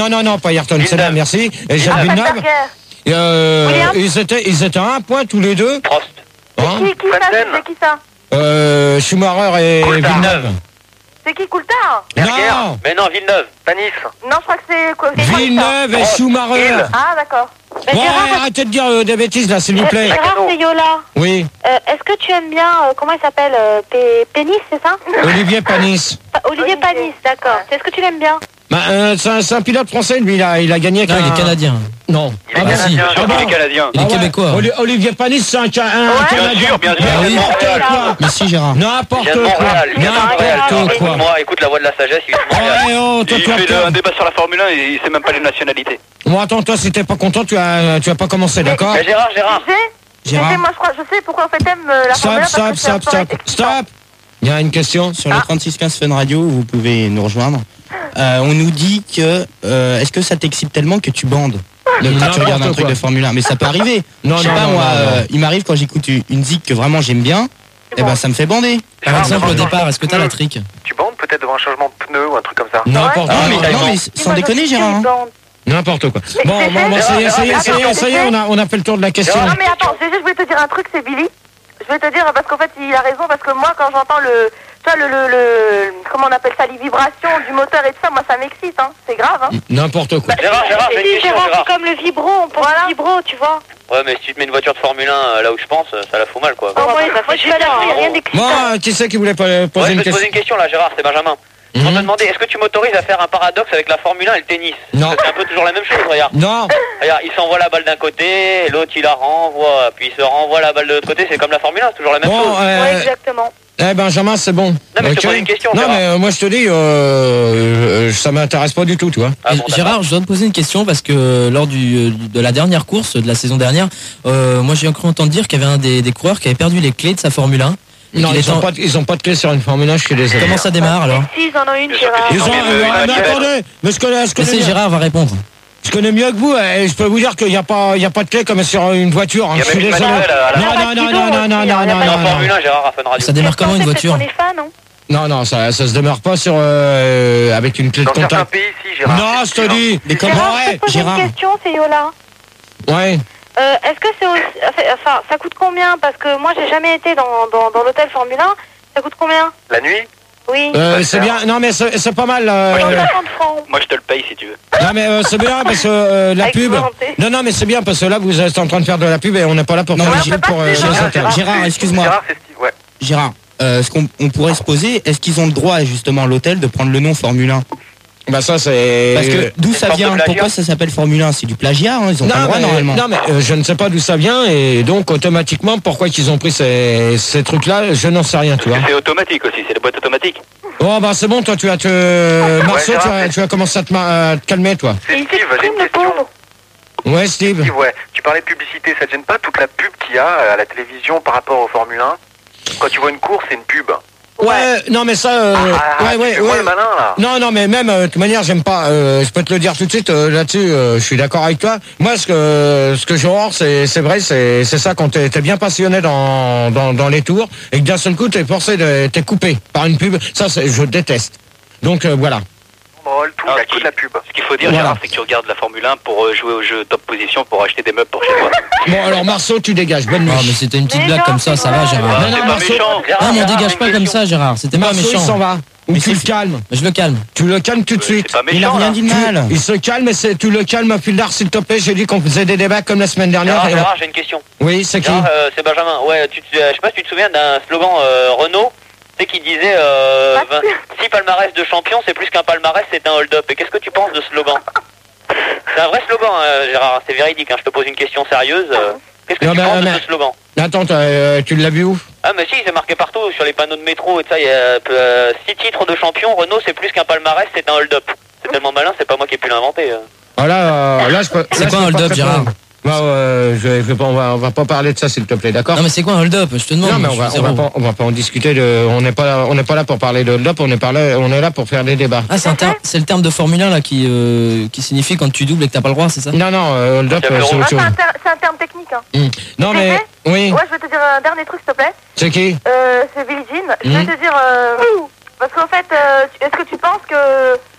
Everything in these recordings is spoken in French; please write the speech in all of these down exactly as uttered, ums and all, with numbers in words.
Non, non, non, pas Ayrton Senna, merci. Et Jacques Ah, Villeneuve. Fatberger. Euh, William ils étaient, ils étaient à un point tous les deux. Prost. Hein Qui, qui ça, Fontaine. c'est qui ça? euh, Schumacher et Coulthard. Villeneuve. C'est qui Coulthard? Non, Mais non, Villeneuve. Tanis. Non, je crois que c'est quoi? c'est quoi, ça? Villeneuve et Schumacher. Hill. Ah, d'accord. Mais Bon, Gérard, ouais, arrêtez de dire euh, des bêtises là, s'il vous plaît. Gérard, c'est Yola. Oui, Euh, Est-ce que tu aimes bien, euh, comment il s'appelle euh, P- Pénis, c'est ça? Olivier Panis. Pa- Olivier Olivier. Panis, d'accord. Ouais. Est-ce que tu l'aimes bien? Bah, euh, c'est un, c'est un pilote français, lui, il a, il a gagné avec Non, il un- est canadien. Non. Il est Ah bah canadien. si. Bien sûr Ah qu'il bon est canadien. Il est Ah ouais. québécois. Oli- Olivier Panis, c'est un, ca- un Ouais. Canadien. Bien sûr, bien sûr. Ah oui. N'importe quoi. Mais si, Gérard. N'importe Il vient de quoi. Montréal. Il vient de Montréal. N'importe quoi. Moi, écoute la voix de la sagesse, il vient de Montréal. Ouais, oh, toi, Il tu as fait peur. un débat sur la Formule un et il sait même pas les nationalités. Bon, attends, toi, si t'es pas content, tu as, tu as pas commencé, d'accord? Mais Gérard, Gérard. Tu sais, tu sais, Gérard. moi je crois, je sais pourquoi en fait t'aimes euh, la Formule Stop, un, parce stop, que c'est stop, un stop, sport stop. Il y a une question. Sur le Ah. trente-six quinze Fun Radio, vous pouvez nous rejoindre. Euh, on nous dit que euh, est-ce que ça t'excite tellement que tu bandes le, quand tu N'importe regardes un truc quoi. de Formule un? Mais ça peut arriver. Non, Je sais non, pas non, moi, non, non. euh, il m'arrive quand j'écoute une une zik que vraiment j'aime bien, et ben ça me fait bander. Ah, Par exemple au départ, est-ce que t'as la trick? Tu bandes peut-être devant un changement de pneu ou un truc comme ça. N'importe Ah, mais, quoi. non mais sans déconner Gérard. hein. N'importe quoi. Bon, bon, bon, ça y est, ça y est, ça y est, ça y est, on a, on a fait le tour de la question. Non mais attends, G G, je voulais te dire un truc, c'est Billy. Je vais te dire parce qu'en fait il a raison, parce que moi quand j'entends le, tu vois le, le, le, comment on appelle ça, les vibrations du moteur et tout ça, moi ça m'excite, hein. C'est grave, hein. N'importe quoi. Gérard, Gérard, j'ai une Si, question, Gérard, Gérard. c'est comme le vibro, on pense Voilà. au vibro, tu vois. Ouais, mais si tu te mets une voiture de Formule un euh, là où je pense, ça la fout mal, quoi. Oh, moi, ça moi, fait je suis pas chier, d'accord, il n'y a hein. rien d'excitant. Moi, qui c'est qui voulait pas Ouais, poser je une vais te poser question? une question là, Gérard, c'est Benjamin. On Mhm. m'a demandé, est-ce que tu m'autorises à faire un paradoxe avec la Formule un et le tennis? Non. Parce que c'est un peu toujours la même chose, regarde. Non. Regarde, il s'envoie la balle d'un côté, l'autre il la renvoie, puis il se renvoie la balle de l'autre côté, c'est comme la Formule un, c'est toujours la même Bon, chose. euh, Ouais, exactement. eh Benjamin, c'est bon. Non, mais je te Ok. pose une question, Non, Gérard. mais euh, moi je te dis, euh, euh, ça m'intéresse pas du tout, tu vois. Ah Et bon, d'accord. Gérard, je dois te poser une question parce que lors du, de la dernière course de la saison dernière, euh, moi j'ai cru entendre dire qu'il y avait un des, des coureurs qui avait perdu les clés de sa Formule un. et Non, qu'il ils était ont en- pas, de- ils ont pas de clé sur une Formule un, je suis désolé. Comment ça démarre alors? Si, ils en ont une, Bien sûr que Gérard. si. Ils ont, Non, mais, euh, euh, mais Mathieu. attendez, mais je connais, je Je connais, sais, mieux, Gérard va répondre. je connais mieux que vous, et je peux vous dire qu'il n'y a pas, il y a pas de clé comme sur une voiture. hein, Il y a je suis même une désolé. manuelle à la- Non, non, non, non, non, non, non, non, C'est en non, Formule non. un, Gérard, à Fun Radio. Ça démarre comment une C'est voiture? pour les fans, non? Non, non, ça, ça se demeure pas sur euh, avec une clé de Dans certains contact. pays, si, Gérard. Non, je te dis. Mais comment? Gérard, je Ouais, peux te poser Gérard. une question, c'est Yola. Ouais. Euh, Est-ce que c'est aussi... Enfin, ça coûte combien? Parce que moi, j'ai jamais été dans, dans, dans l'hôtel Formule un. Ça coûte combien? La nuit? Oui. Euh, c'est bien. Non, mais c'est c'est pas mal. euh, cent cinquante francs. Moi je te le paye si tu veux. Non, mais euh, c'est bien parce que euh, la Avec pub. volonté. Non, non, mais c'est bien parce que là, vous êtes en train de faire de la pub et on n'est pas là pour Non, faire mais de la pub pour euh, Gérard, les Gérard, hôtels. Gérard, Gérard, c'est- excuse-moi. Gérard, c'est Steve, ouais. Gérard, euh, ce qu'on on pourrait se poser, est-ce qu'ils ont le droit justement l'hôtel de prendre le nom Formule un? Bah ça c'est. Parce que d'où une ça forme de vient? plagiat. Pourquoi ça s'appelle Formule un? C'est du plagiat, hein, ils ont pas le droit mais, normalement. non mais euh, je ne sais pas d'où ça vient et donc automatiquement pourquoi ils ont pris ces, ces trucs là je n'en sais rien tu vois. C'est automatique aussi, c'est les boîtes automatiques. Oh bah c'est bon toi tu as te Marceau tu as, tu as commencé à te, ma- à te calmer toi. C'est Il Steve, j'ai s'exprime, une le question. pauvre. Ouais Steve. Steve, ouais. Tu parlais de publicité, ça te gêne pas toute la pub qu'il y a à la télévision par rapport au Formule un? Quand tu vois une course, c'est une pub. Ouais non mais ça euh, Ah, ouais tu ouais fais quoi ouais. le malin là? Non non mais même euh, de toute manière j'aime pas euh, je peux te le dire tout de suite euh, là-dessus euh, je suis d'accord avec toi. Moi ce que ce que j'ai horreur c'est c'est vrai c'est c'est ça quand t'es t'es bien passionné dans, dans dans les tours et que d'un seul coup t'es forcé de t'es coupé par une pub ça c'est je déteste. Donc euh, voilà. Roll, tout, il y a que de la pub. Ce qu'il faut dire, Voilà. Gérard, c'est que tu regardes la Formule un pour euh, jouer au jeu top position pour acheter des meubles pour chez toi. Bon alors Marceau tu dégages bonne nuit. Ah, mais c'était une petite Mais blague non, comme ça, c'est ça va vrai. Gérard. Non, non, c'est pas Marceau. méchant. Gérard, Non, mais on Gérard, dégage j'ai pas une comme question. ça Gérard, c'était pas Marceau il méchant. s'en va. Ou Mais tu le c'est- calmes. Je le calme. Tu le calmes tout de Euh, suite. C'est pas Il a méchant. rien là. dit de mal. Il se calme et c'est tu le calmes Pildar s'il te plaît. J'ai dit qu'on faisait des débats comme la semaine dernière. Gérard, et- Gérard, j'ai une question. Oui c'est qui? Gérard, euh, c'est Benjamin. Ouais, tu te, euh, je sais pas si tu te souviens d'un slogan euh, Renault, tu sais, qui disait euh, Ah, vingt six palmarès de champion, c'est plus qu'un palmarès, c'est un hold-up. Et qu'est-ce que tu penses de ce slogan? C'est un vrai slogan, euh, Gérard, c'est véridique. Hein. Je te pose une question sérieuse. euh, Qu'est-ce que Non, tu mais- penses de mais- ce slogan? Attends t'as, euh, tu l'as vu où? Ah, mais si, c'est marqué partout sur les panneaux de métro et tout ça. Il y a euh, six titres de champion. Renault, c'est plus qu'un palmarès, c'est un hold-up. C'est tellement malin, c'est pas moi qui ai pu l'inventer. euh. Ah là, euh, là je peux. C'est là, quoi je un peux pas hold-up, te Gérard? répondre. Bah, euh, je, je vais pas, on va, on va pas parler de ça s'il te plaît, d'accord? Non mais c'est quoi un hold-up? Je te demande. Non, mais on je va, suis on va zéro. pas, on va pas en discuter. De, on n'est pas, on n'est pas là pour parler de hold-up. On est pas là, on est là pour faire des débats. Ah, c'est un terme- c'est le terme de Formule un là qui, euh, qui signifie quand tu doubles et que t'as pas le droit, c'est ça? Non, non, euh, hold-up, Il y a euh, c'est le Ah, autre c'est chose. un, ter- c'est un terme technique, hein. Hum. Non, mais oui, Ouais, je vais te dire un dernier truc, s'il te plaît. c'est qui? Euh, c'est Billie Jean. Je vais Mhm. te dire, euh, parce qu'en fait, euh, tu- est-ce que tu penses que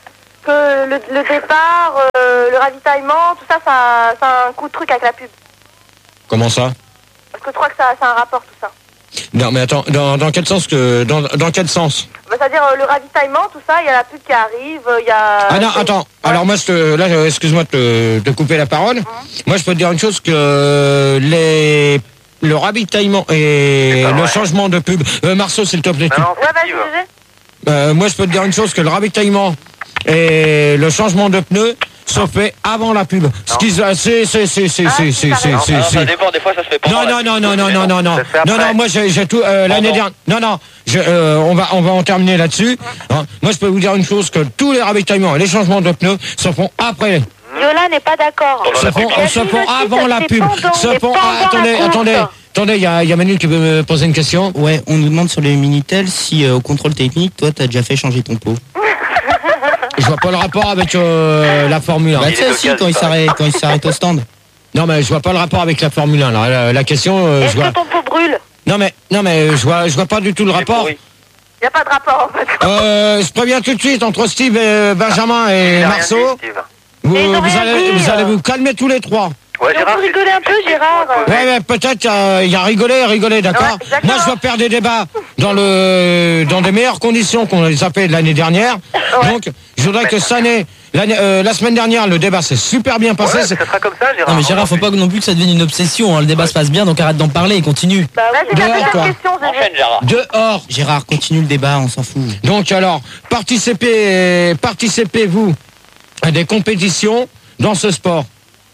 que le, le départ, euh, le ravitaillement, tout ça, ça, ça a un coup de truc avec la pub. Comment ça? Parce que je crois que ça, ça a un rapport, tout ça. Non, mais attends, dans, dans quel sens que dans, dans quel sens? Bah, c'est-à-dire euh, le ravitaillement, tout ça, il y a la pub qui arrive, il y a... Ah non, attends. Ouais. Alors moi, je te, là, euh, excuse-moi de te, de couper la parole. Mmh. Moi, je peux te dire une chose que les le ravitaillement et le vrai. changement de pub. Euh, Marceau, s'il te plaît. Tu... Ouais, vas-y, euh, moi, je peux te dire une chose que le ravitaillement et le changement de pneus se fait avant la pub. Ce qui c'est c'est c'est c'est c'est c'est c'est ça dépend, des fois ça se fait pas. Non non non non non non non non non non moi j'ai j'ai tout euh, l'année dernière. Non non, je, euh, on va on va en terminer là-dessus. Hein. Moi je peux vous dire une chose, que tous les ravitaillements et les changements de pneus se font après. Yola n'est pas d'accord. Se font se font avant la pub. Se font ah, attendez attendez. Attendez, il y a, y a Manu qui veut me poser une question. Ouais, on nous demande sur les Minitel si euh, au contrôle technique, toi t'as déjà fait changer ton pot. Je vois pas le rapport avec euh, la Formule un. Bah tu sais si quand il s'arrête quand il s'arrête au stand. Non mais je vois pas le rapport avec la Formule un là. La, la question. Euh, Est-ce je vois... que ton pot brûle? Non mais non mais je vois je vois pas du tout le rapport. Il y a pas de rapport en fait. Euh, je préviens tout de suite entre Steve et Benjamin et Marceau. Vous, vous allez vous allez vous calmer tous les trois. Ouais, Gérard, on peut rigoler un peu, Gérard. Ouais, ouais, peut-être, il euh, y a rigolé, rigolé, d'accord. Ouais, moi, je veux faire des débats dans le, dans des meilleures conditions qu'on les a fait l'année dernière. Ouais. Donc, je voudrais que cette année, euh, la semaine dernière, le débat s'est super bien passé. Ouais, ça sera comme ça, Gérard. Non, mais Gérard, faut pas non plus que ça devienne une obsession. Hein. Le débat ouais. se passe bien, donc arrête d'en parler et continue. Bah, vas-y, dehors, toi. Question, enchaîne, Gérard. Dehors. Gérard, continue le débat, on s'en fout. Donc, alors, participez, participez-vous à des compétitions dans ce sport?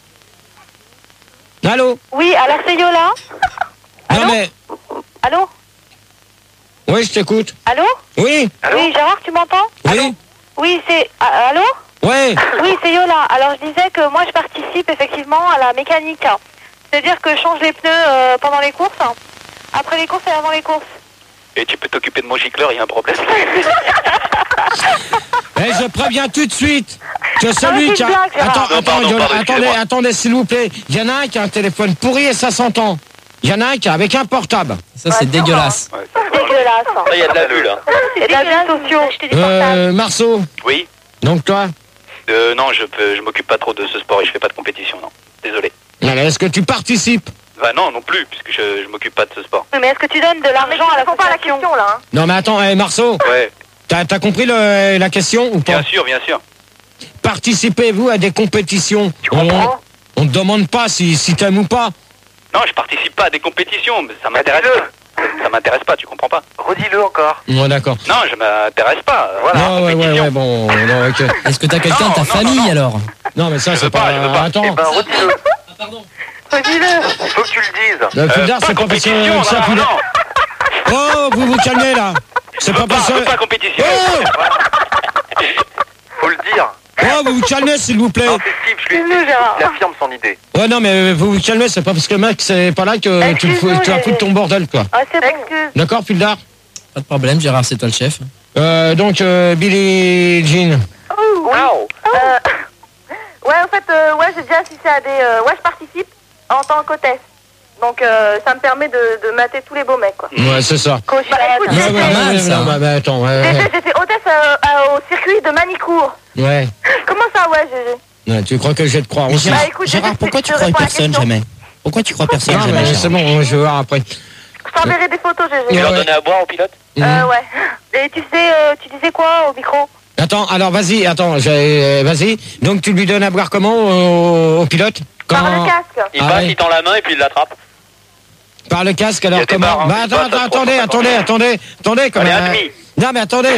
Allô? Oui, alors c'est Yola. Non mais... Allô? Oui, je t'écoute. Allô? Oui. Allô? Oui, Gérard, tu m'entends? Oui. Allô? Oui, c'est... Allô? Oui. Oui, c'est Yola. Alors je disais que moi je participe effectivement à la mécanique. C'est-à-dire que je change les pneus euh, pendant les courses, après les courses et avant les courses. Et tu peux t'occuper de mon gicleur, il y a un problème. Et je préviens tout de suite que celui qui a... Blague, attends, non, attends, pardon, pardon, attendez, attendez, s'il vous plaît. Il y en a un qui a un téléphone pourri et ça s'entend. Il y en a un qui a avec un portable. Ça, c'est ouais, dégueulasse. Ouais, c'est dégueulasse. Il y a de la bulle. Hein. Il y a de la bulle sociaux. Euh, Marceau. Oui. Donc toi? Euh, non, je peux, je m'occupe pas trop de ce sport et je fais pas de compétition, non. Désolé. Alors, est-ce que tu participes? Bah non, non plus, puisque je, je m'occupe pas de ce sport. Mais est-ce que tu donnes de l'argent à la pas la question là. Hein. Non mais attends, hey, Marceau. Ouais. T'as, t'as compris le, la question ou pas? Bien sûr, bien sûr. Participez-vous à des compétitions? Tu comprends? On ne demande pas si, si t'aimes ou pas. Non, je participe pas à des compétitions, mais ça m'intéresse pas. Ça m'intéresse pas, tu comprends pas? Redis-le encore. Ouais, d'accord. Non, je m'intéresse pas. Voilà. Non, ouais, ouais, ouais, bon, non, ok. Est-ce que t'as quelqu'un Non, de ta non, famille non, non. alors? Non, mais ça, Je c'est veux pas... pas, je veux pas. Attends. Eh ben, redis-le. Ah, pardon. Redis-le. Faut que tu le dises. Le Euh, Fulda, pas c'est pas parce compétition, que... ça, non, Fulda- non. Oh, vous vous calmez, là. C'est Je pas veux pas, parce je veux que... pas compétition. Oh, Faut le dire. oh, vous vous calmez, s'il vous plaît. Non, c'est Steve, je lui Excuse-nous, Gérard. il affirme son idée. Ouais, non, mais vous vous calmez, c'est pas parce que le mec, c'est pas là que tu, Excuse-nous, fous- tu vas les- foutre ton bordel, quoi. Ah, c'est bon. Excuse. D'accord, Fulda? Pas de problème, Gérard, c'est toi le chef. Euh, donc, euh, Billie Jean. Oui. Euh, ouais, en fait, euh, ouais, j'ai déjà assisté à des... euh, ouais, je participe en tant qu'hôtesse. Donc, euh, ça me permet de, de mater tous les beaux mecs, quoi. Ouais, c'est ça. Bah, écoute, Ouais, ouais, j'étais- ouais, mal, ouais, ça. non, bah, bah, attends, ouais, j'étais ouais. j'étais hôtesse euh, euh, au circuit de Manicourt. Ouais. Comment ça, ouais, Gégé? Ouais, tu crois que je vais te croire aussi? Gérard, Bah, écoute, Gérard, je- pourquoi je tu te crois réponds à la personne question. jamais? Pourquoi tu crois personne Non, jamais, mais Gérard? c'est bon, je vais voir après. Je t'enverrai des photos, Tu Gégé. leur Ouais. donnais à boire au pilote? Euh, ouais. Et tu sais, euh, tu disais quoi au micro? Attends, alors vas-y, attends, j'ai- vas-y. Donc tu lui donnes à boire comment au, au pilote? Par le casque. Il Ah passe, ouais. il tend la main et puis il l'attrape. Par le casque, Il y alors a des comment? barres, hein, Bah qui attends, passent à attends, trois attendez, cent attendez, cinquante. attendez, attendez, quand Allez, même. un demi. Non mais attendez.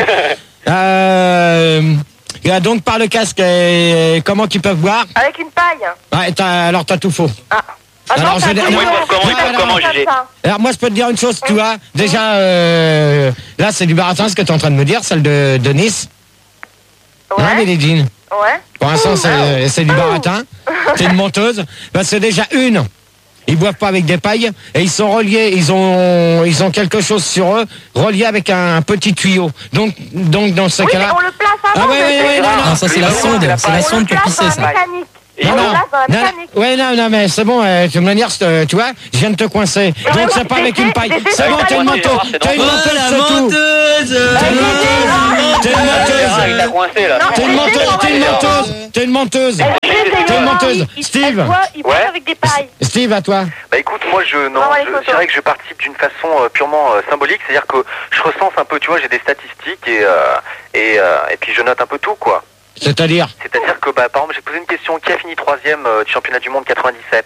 euh, il y a donc par le casque, et comment qu'ils peuvent boire? Avec une paille. Ouais, t'as- alors t'as tout faux. Ah. Ah Alors, non, j'ai- t'as non, dit, Comment ouais, ils peuvent comment, ils non, peuvent non, comment, comme Gégé? ça. Alors moi je peux te dire une chose, tu vois. Déjà, euh, là c'est du baratin ce que tu es en train de me dire, celle de, de Nice. Hein, Ouais. Billie Jean? Ouais. Pour l'instant c'est, c'est du baratin. C'est une menteuse. Bah, c'est déjà une. Ils boivent pas avec des pailles et ils sont reliés, ils ont ils ont quelque chose sur eux relié avec un, un petit tuyau. Donc donc dans ce Oui, mais cas-là. on le place Ah avant. ouais, mais ouais, c'est- ouais, non, non. Non, ça c'est la sonde, c'est la sonde pour pisser ça. Mécanique. Non, On le non, place dans la non, mécanique. ouais, non, non, mais c'est bon, euh, de toute manière, c'est, euh, tu vois, je viens de te coincer. Mais Donc ouais, c'est pas mais avec c'est- une paille. c'est- C'est bon, c'est- t'es une c'est- menteuse. c'est- T'es une c'est- menteuse, la c'est tout. menteuse. T'es une menteuse. T'es une Ah, il t'a menteuse. coincé là. Non, T'es une mais menteuse, c'est- t'es une menteuse. T'es une menteuse. T'es une menteuse. Steve. Il boit Ouais. avec des pailles. Steve, à toi. Bah écoute, moi je non, Non, les je, photos. je dirais que je participe d'une façon euh, purement euh, symbolique, c'est-à-dire que je recense un peu, tu vois, j'ai des statistiques et euh, et, euh, et puis je note un peu tout quoi. C'est-à-dire. C'est-à-dire que bah par exemple j'ai posé une question, qui a fini troisième euh, du championnat du monde quatre-vingt-dix-sept?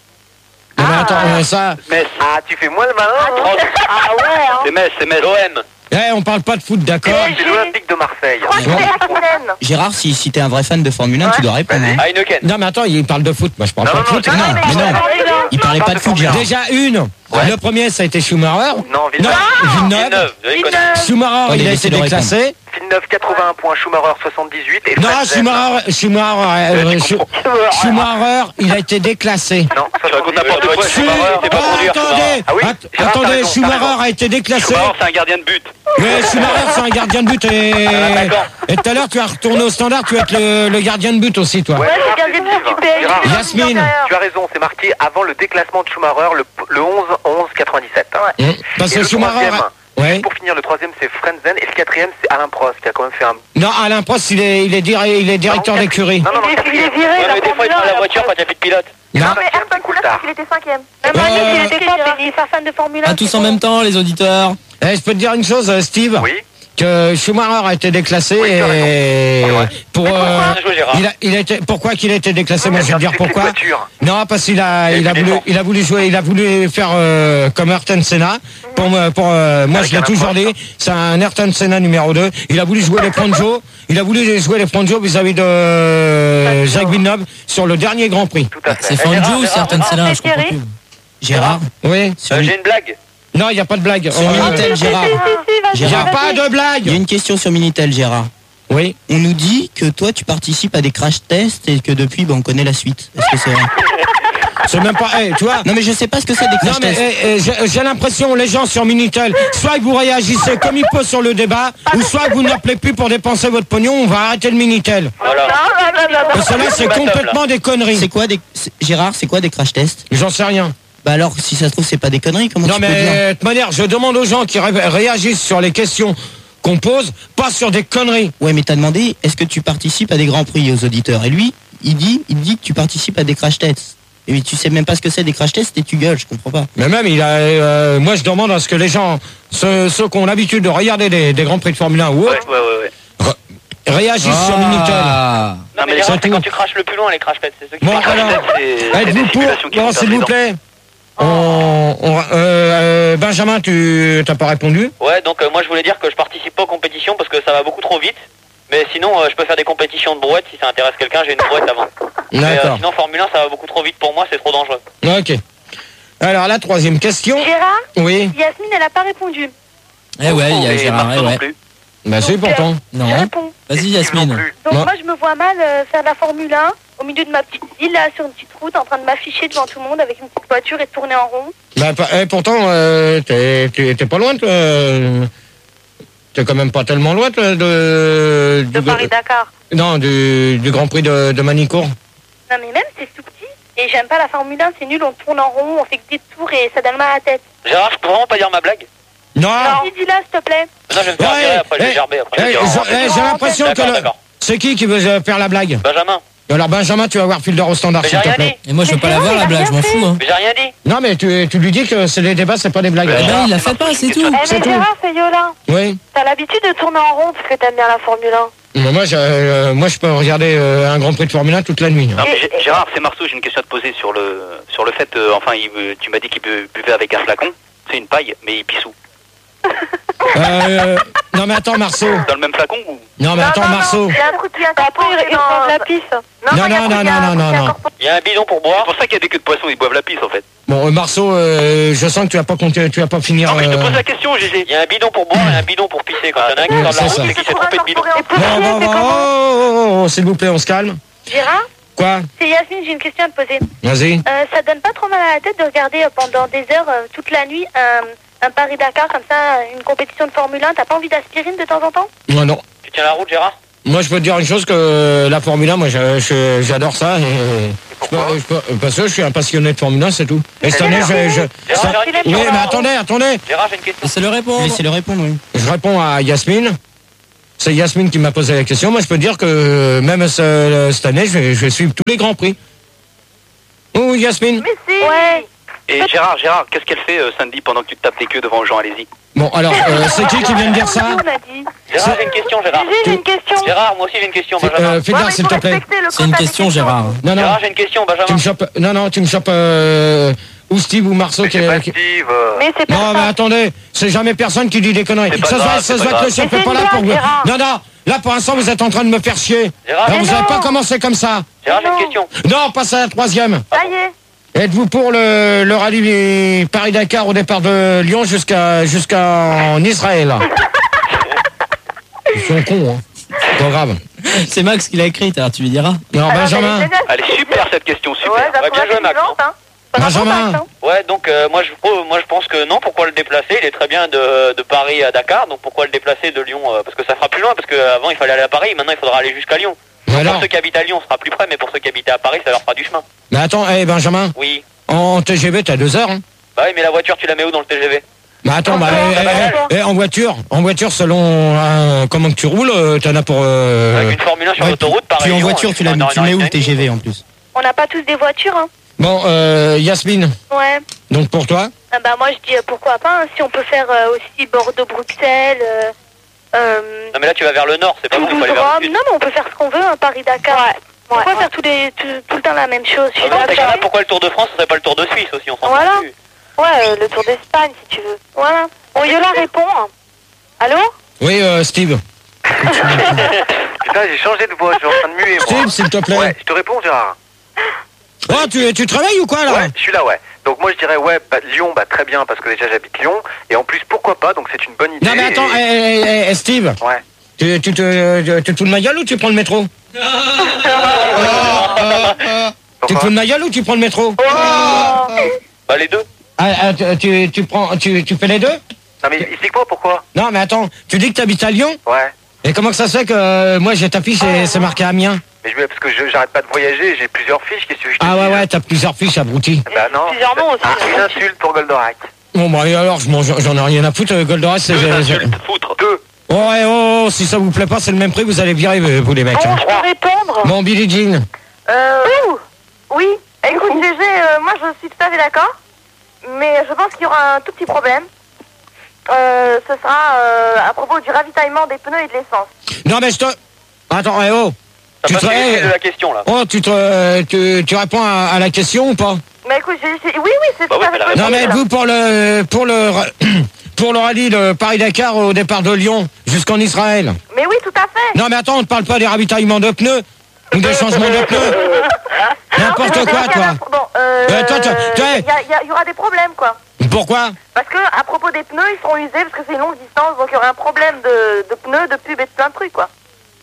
Non, mais attends, euh, ça. Metz. Ah tu fais moins le malin toi. Ah ouais, hein. C'est Metz, c'est Metz. L'O M. Eh, on parle pas de foot, d'accord. C'est l'Olympique de Marseille. Je crois que c'est Aquitaine. Gérard, si, si t'es un vrai fan de Formule un, tu dois répondre. hein. Heineken. Non, mais attends, il parle de foot. Moi, je parle Non, pas non, de foot. non, Non, mais mais non. non. Il parlait pas de foot, Gérard. Déjà une. Le premier, ça a été Schumacher. Non, Non, Villeneuve. Villeneuve. Villeneuve. Vous avez connu. Schumacher, Oh, il il a a été essayé de déclassé. Villeneuve quatre-vingt-un points, Schumacher soixante-dix-huit et Non, Frentzen- Schumacher, Schumacher, euh, tu Schu- comprends. Schumacher, il a été déclassé. Non, Tu racontes n'importe quoi, Si, Schumacher, c'est pas oh, conduire. attendez, Ah oui, att- Gérard, t'as attendez, raison, t'as Schumacher raison. a été déclassé. Schumacher, c'est un gardien de but. Mais Schumacher, c'est un gardien de but et, d'accord. et tout à l'heure, tu as retourné au standard, tu vas être le, le gardien de but aussi, toi. Ouais, Ouais, Gérard, c'est gardien de c'est but du Steve. P S G. Gérard, Yasmine. tu as raison, c'est marqué avant le déclassement de Schumacher le, le onze onze quatre-vingt-dix-sept. Hum, Parce Et que le Schumacher. troisième, Ouais. Pour finir, le troisième c'est Frentzen et le quatrième c'est Alain Prost qui a quand même fait un... Non, Alain Prost, il est, il est, dir- il est directeur Non, d'écurie. Non, non, non, Il est- il est quatrième. viré Ouais, de la mais des fois, il Formule prend un, la la voiture quand il n'y a plus de pilote. Non. Non, mais Cinquième, Ayrton c'est cool Senna, tard. parce qu'il était cinquième. Même Euh, Manu, il était pas, mais il est pas fan de Formule un. Pas tous c'est en bon. même temps, les auditeurs. Eh, je peux te dire une chose, euh, Steve. Oui. Que Schumacher a été déclassé Oui, tu as et raison. pour euh, Bien joué, Gérard. il a, il a été pourquoi qu'il a été déclassé, moi je vais te dire C'est une pourquoi. voiture. Non, parce qu'il a il a voulu il a voulu jouer, il a voulu faire euh, comme Ayrton Senna. Pour me- pour euh, moi Avec je l'ai un toujours approche. dit, c'est un Ayrton Senna numéro deux. Il a voulu jouer les Fangio, il a voulu jouer les Fangio vis-à-vis de euh, Jacques Villeneuve sur le dernier Grand Prix. Tout à fait. C'est Gérard, Fangio ou Gérard, certaines Gérard, Senna, c'est je comprends Thierry. plus. Gérard, Oui. sur, Euh, Mi- J'ai une blague. Non, il n'y a pas de blague. sur On- Minitel, Gérard. Si, si, si, vas-y, Il n'y a vas-y. pas de Il y a blague. une question sur Minitel, Gérard. Oui. On nous dit que toi, tu participes à des crash tests et que depuis, ben, on connaît la suite. Est-ce que c'est vrai? C'est même pas. Eh, tu vois. Non, mais je sais pas ce que c'est des Non crash mais tests. eh, eh, j'ai j'ai l'impression les gens sur Minitel, soit vous réagissez comme il faut sur le débat, ou soit vous n'appelez plus pour dépenser votre pognon, on va arrêter le Minitel. Voilà. Parce que là c'est complètement des conneries. C'est quoi des... c'est- Gérard, c'est quoi des crash tests? J'en sais rien. Bah alors, si ça se trouve, c'est pas des conneries, comment Non tu peux dire? mais de toute manière, je demande aux gens qui ré- réagissent sur les questions qu'on pose, pas sur des conneries. Ouais, mais t'as demandé, est-ce que tu participes à des grands prix aux auditeurs? Et lui, il dit, il dit que tu participes à des crash tests. Et tu sais même pas ce que c'est des crash tests et tu gueules, je comprends pas. Mais même il a, euh, moi je demande à ce que les gens, ceux, ceux qui ont l'habitude de regarder des, des grands prix de Formule un ou Ouais, autres, ouais, ouais. ouais. réagissent sur Minitel. Ah. Non, mais C'est Gérard, c'est tout. quand tu craches le plus loin, les crash tests. C'est ceux qui Bon, font crash alors, tests. C'est- c'est êtes-vous des pour simulations qui Bon, sont s'il vous intelligentes. plaît. On, on- euh, euh, Benjamin, tu t'as pas répondu? Ouais, donc euh, moi je voulais dire que je participe pas aux compétitions parce que ça va beaucoup trop vite. Mais sinon, euh, je peux faire des compétitions de brouette si ça intéresse quelqu'un. J'ai une brouette avant. Mais euh, D'accord. sinon, Formule un, ça va beaucoup trop vite pour moi. C'est trop dangereux. Ok. Alors la troisième question. Gérard, Oui. Yasmine, elle a pas répondu. Eh ouais, il y a Et Gérard, Marceau eh non ouais. plus. Bah c'est Donc, pourtant. Je Non. réponds. Vas-y, Steve non Yasmine. plus. Donc Moi- moi, je me vois mal euh, faire de la Formule un au milieu de ma petite ville, là, sur une petite route, en train de m'afficher devant tout le monde avec une petite voiture et tourner en rond. Bah pa- eh, pourtant, euh, t'es t'es- t'es pas loin. toi, euh, T'es quand même pas tellement loin toi, de. De du- Paris-Dakar. Non, du, du Grand Prix de, de Manicourt. Non, mais même, c'est tout petit. Et j'aime pas la Formule un, c'est nul, on tourne en rond, on fait que des tours et ça donne mal à la tête. Gérard, je peux vraiment pas dire ma blague? Non. Vas-y, dis-la, s'il te plaît. Non, je vais me faire Ouais, virer après. Je vais eh, gerber après. Eh, Je vais dire, j'ai- oh, eh, J'ai l'impression que D'accord, le- d'accord. c'est qui qui veut euh, faire la blague? Benjamin, Alors Benjamin, tu vas voir fil d'or au standard, mais s'il j'ai te rien plaît. dit. Et moi, je veux Mais pas la Gérard, voir, il la a blague, je rien m'en fous. Hein. Mais j'ai rien dit. Non mais tu, tu lui dis que c'est des débats, c'est pas des blagues. Bah, Eh non. ben, il la fait pas, c'est tout. Eh, C'est mais tout. Gérard, c'est Yola. Oui. T'as l'habitude de tourner en rond parce que t'aimes bien la Formule un. Mais moi, je, euh, moi, je peux regarder euh, un Grand Prix de Formule un toute la nuit. hein. Non, mais Gé- Gérard, c'est Marceau, j'ai une question à te poser sur le, sur le fait, euh, enfin, il, euh, tu m'as dit qu'il bu- buvait avec un flacon, c'est une paille, mais il pisse où? Euh, non mais attends Marceau. Dans le même flacon ou? Non mais attends Marceau. Il y a un truc qui est Après, incorporé il dans répond la piste. Non, il y a un non, truc- non, il y a un non, truc non, qui est non. incorporé. Il y a un bidon pour C'est boire. pour ça qu'il y a des queues de poisson, ils boivent la pisse en fait. Bon euh, Marceau, euh, je sens que tu vas pas compter, tu vas pas finir. Non, mais je te euh, pose la question, Gégé. Il y a un bidon pour boire et un bidon pour pisser. Quand il y en a un qui oui, sort de la c'est route, ça. c'est qu'il s'est trompé de bidon. Incorporé en Et pour Bon, chier, bon, c'est bon, comment oh, oh, oh, oh, s'il vous plaît, on se calme. Gérard, Quoi? C'est Yasmine, j'ai une question à te poser. Vas-y. Euh, ça donne pas trop mal à la tête de regarder euh, pendant des heures, euh, toute la nuit, un, un Paris-Dakar comme ça, une compétition de Formule un? T'as pas envie d'aspirine de temps en temps? Moi non. Tu tiens la route, Gérard? Moi je peux te dire une chose, que la Formule un, moi je- je- j'adore ça. Et je peux- je peux- parce que je suis un passionné de Formule un, c'est tout. Et cette année, je... je- Gérard, ça- j'ai une Oui, question. mais attendez, attendez. Gérard, j'ai une question. Laissez-le répondre. Laissez-le répondre, oui. Je réponds à Yasmine. C'est Yasmine qui m'a posé la question. Moi je peux te dire que même ce- cette année, je vais, je vais suivre tous les grands prix. Oh Yasmine. Mais si. Ouais. Et Gérard, Gérard, qu'est-ce qu'elle fait euh, samedi pendant que tu te tapes les queues devant Jean? Allez-y. Bon alors, euh, c'est qui qui vient de dire ça? On a dit. Gérard, j'ai une question, Gérard. Gégé, j'ai une question. Gérard, moi aussi j'ai une question, Fais- Benjamin. euh, Fais Ouais, gaffe mais s'il faut te plaît. respecter le C'est une quota des question, questions. Gérard. Non, non, Gérard, j'ai une question, tu me Benjamin. chopes, non, non, tu me chopes euh, ou Steve ou Marceau Mais qui, c'est pas qui- Steve. euh, Mais c'est Non, mais personne. attendez, c'est jamais personne qui dit des conneries. C'est pas Ça se grave, voit, ça c'est se pas voit que grave. le chef Mais est c'est pas là une pour vous. blague, Gérard. Non, non, là pour l'instant vous êtes en train de me faire chier. Gérard, Alors, vous Mais n'avez pas non. commencé comme ça. Gérard, j'ai une Non. question. Non, passez à la troisième. Ça y est. Êtes-vous pour le, le rallye Paris-Dakar au départ de Lyon jusqu'à jusqu'en Israël? Ils sont cons, hein. Pas grave. C'est Max qui l'a écrite, alors tu lui diras. Non, Alors, Benjamin. elle est géniale. Elle est super cette question, super. Ouais, Ouais, bien joué, Max. intelligente, hein. Benjamin. Ouais, donc euh, moi, je, oh, moi je pense que non, pourquoi le déplacer? Il est très bien de, de Paris à Dakar, donc pourquoi le déplacer de Lyon euh, parce que ça fera plus loin, parce qu'avant il fallait aller à Paris, maintenant il faudra aller jusqu'à Lyon. Mais Pour alors, ceux qui habitent à Lyon, ce sera plus près, mais pour ceux qui habitent à Paris, ça leur fera du chemin. mais attends, hé Benjamin, Oui. en T G V t'as deux heures, hein. Bah oui, mais la voiture, tu la mets où dans le T G V? Bah attends, bah, Ah, eh, bah, eh, d'accord. eh, en voiture, en voiture selon euh, comment que tu roules, euh, t'en as pour. euh, Avec une Formule un sur Ouais, l'autoroute, pareil. Puis en Lyon, voiture, euh, tu l'as une heure, tu une le mets heure où et le demie. T G V en plus? On n'a pas tous des voitures, hein. Bon, euh, Yasmine, Ouais. donc pour toi, Ah bah moi je dis euh, pourquoi pas, hein, si on peut faire euh, aussi Bordeaux-Bruxelles, euh, euh, Non, mais là, tu vas vers le nord, c'est pas bon, il faut aller vers le Toulouse-Rome. sud. Non mais on peut faire ce qu'on veut, hein, Paris-Dakar. Ouais. Pourquoi faire tous les, tout, tout le temps la même chose? Je suis Ah, mais dans ces d'accord. cas-là, pourquoi le Tour de France, ce serait pas le Tour de Suisse aussi, on s'en Voilà. fout plus. Ouais, euh, le Tour d'Espagne si tu veux. Voilà. Bon, Yola répond. Allô? oui, euh, Steve. Putain, j'ai changé de voix, je suis en train de muer, moi. Steve, s'il te plaît. Ouais, je te réponds, Gérard. Oh, tu, tu travailles ou quoi là? Ouais, je suis là, ouais. Donc moi je dirais ouais, bah, Lyon, bah très bien parce que déjà j'habite Lyon et en plus pourquoi pas, donc c'est une bonne idée. Non mais attends, et- eh, eh, eh, Steve, Ouais. tu, tu te, tu te fous de ma gueule ou tu prends le métro? Tu te Pourquoi fous de ma gueule ou tu prends le métro? Bah, les deux. Ah, ah, tu, tu, tu prends, tu, tu fais les deux? Non mais explique-moi pourquoi. Non mais attends, tu dis que tu habites à Lyon? Ouais. Et comment que ça se fait que euh, moi j'ai ta fiche et c'est marqué Amiens? Mais je parce que je- j'arrête pas de voyager, j'ai plusieurs fiches, qu'est-ce que je te Ah ouais dis, ouais, t'as plusieurs fiches abruti. Bah non. Plusieurs noms aussi. Ah, une insulte pour Goldorak. Bon bah et alors, je m'en- j'en ai rien à foutre, euh, Goldorak, c'est... Deux j'ai- j'ai- insultes, foutre. Deux. Oh ouais, oh, oh, si ça vous plaît pas, c'est le même prix, vous allez virer, euh, vous les mecs. Bon, Hein. je peux répondre? Bon, Billie Jean. Euh, oui, écoute Gégé, euh, moi je suis tout à fait d'accord, mais je pense qu'il y aura un tout petit problème. Euh, ce sera euh, à propos du ravitaillement des pneus et de l'essence. Non mais je te... Attends, eh oh. T'as Tu pas te... suivi le fil eh, de la question, là. Oh, tu te... euh, Tu, tu réponds à, à la question ou pas? Mais écoute, j'ai- j'ai- oui, oui, c'est Bah tout oui, à fait mais la possible. Non mais êtes-vous pour le... Pour le... Pour le rallye de Paris-Dakar au départ de Lyon jusqu'en Israël? Mais oui, tout à fait. Non mais attends, on ne parle pas des ravitaillements de pneus ou des changements de pneus. N'importe Non, mais quoi, il y a- toi. Bon, euh, Euh, toi, tu- tu- il y, a- il y a- il y aura des problèmes, quoi. Pourquoi? Parce que à propos des pneus, ils seront usés parce que c'est une longue distance, donc il y aura un problème de, de pneus, de pubs et de plein de trucs, quoi.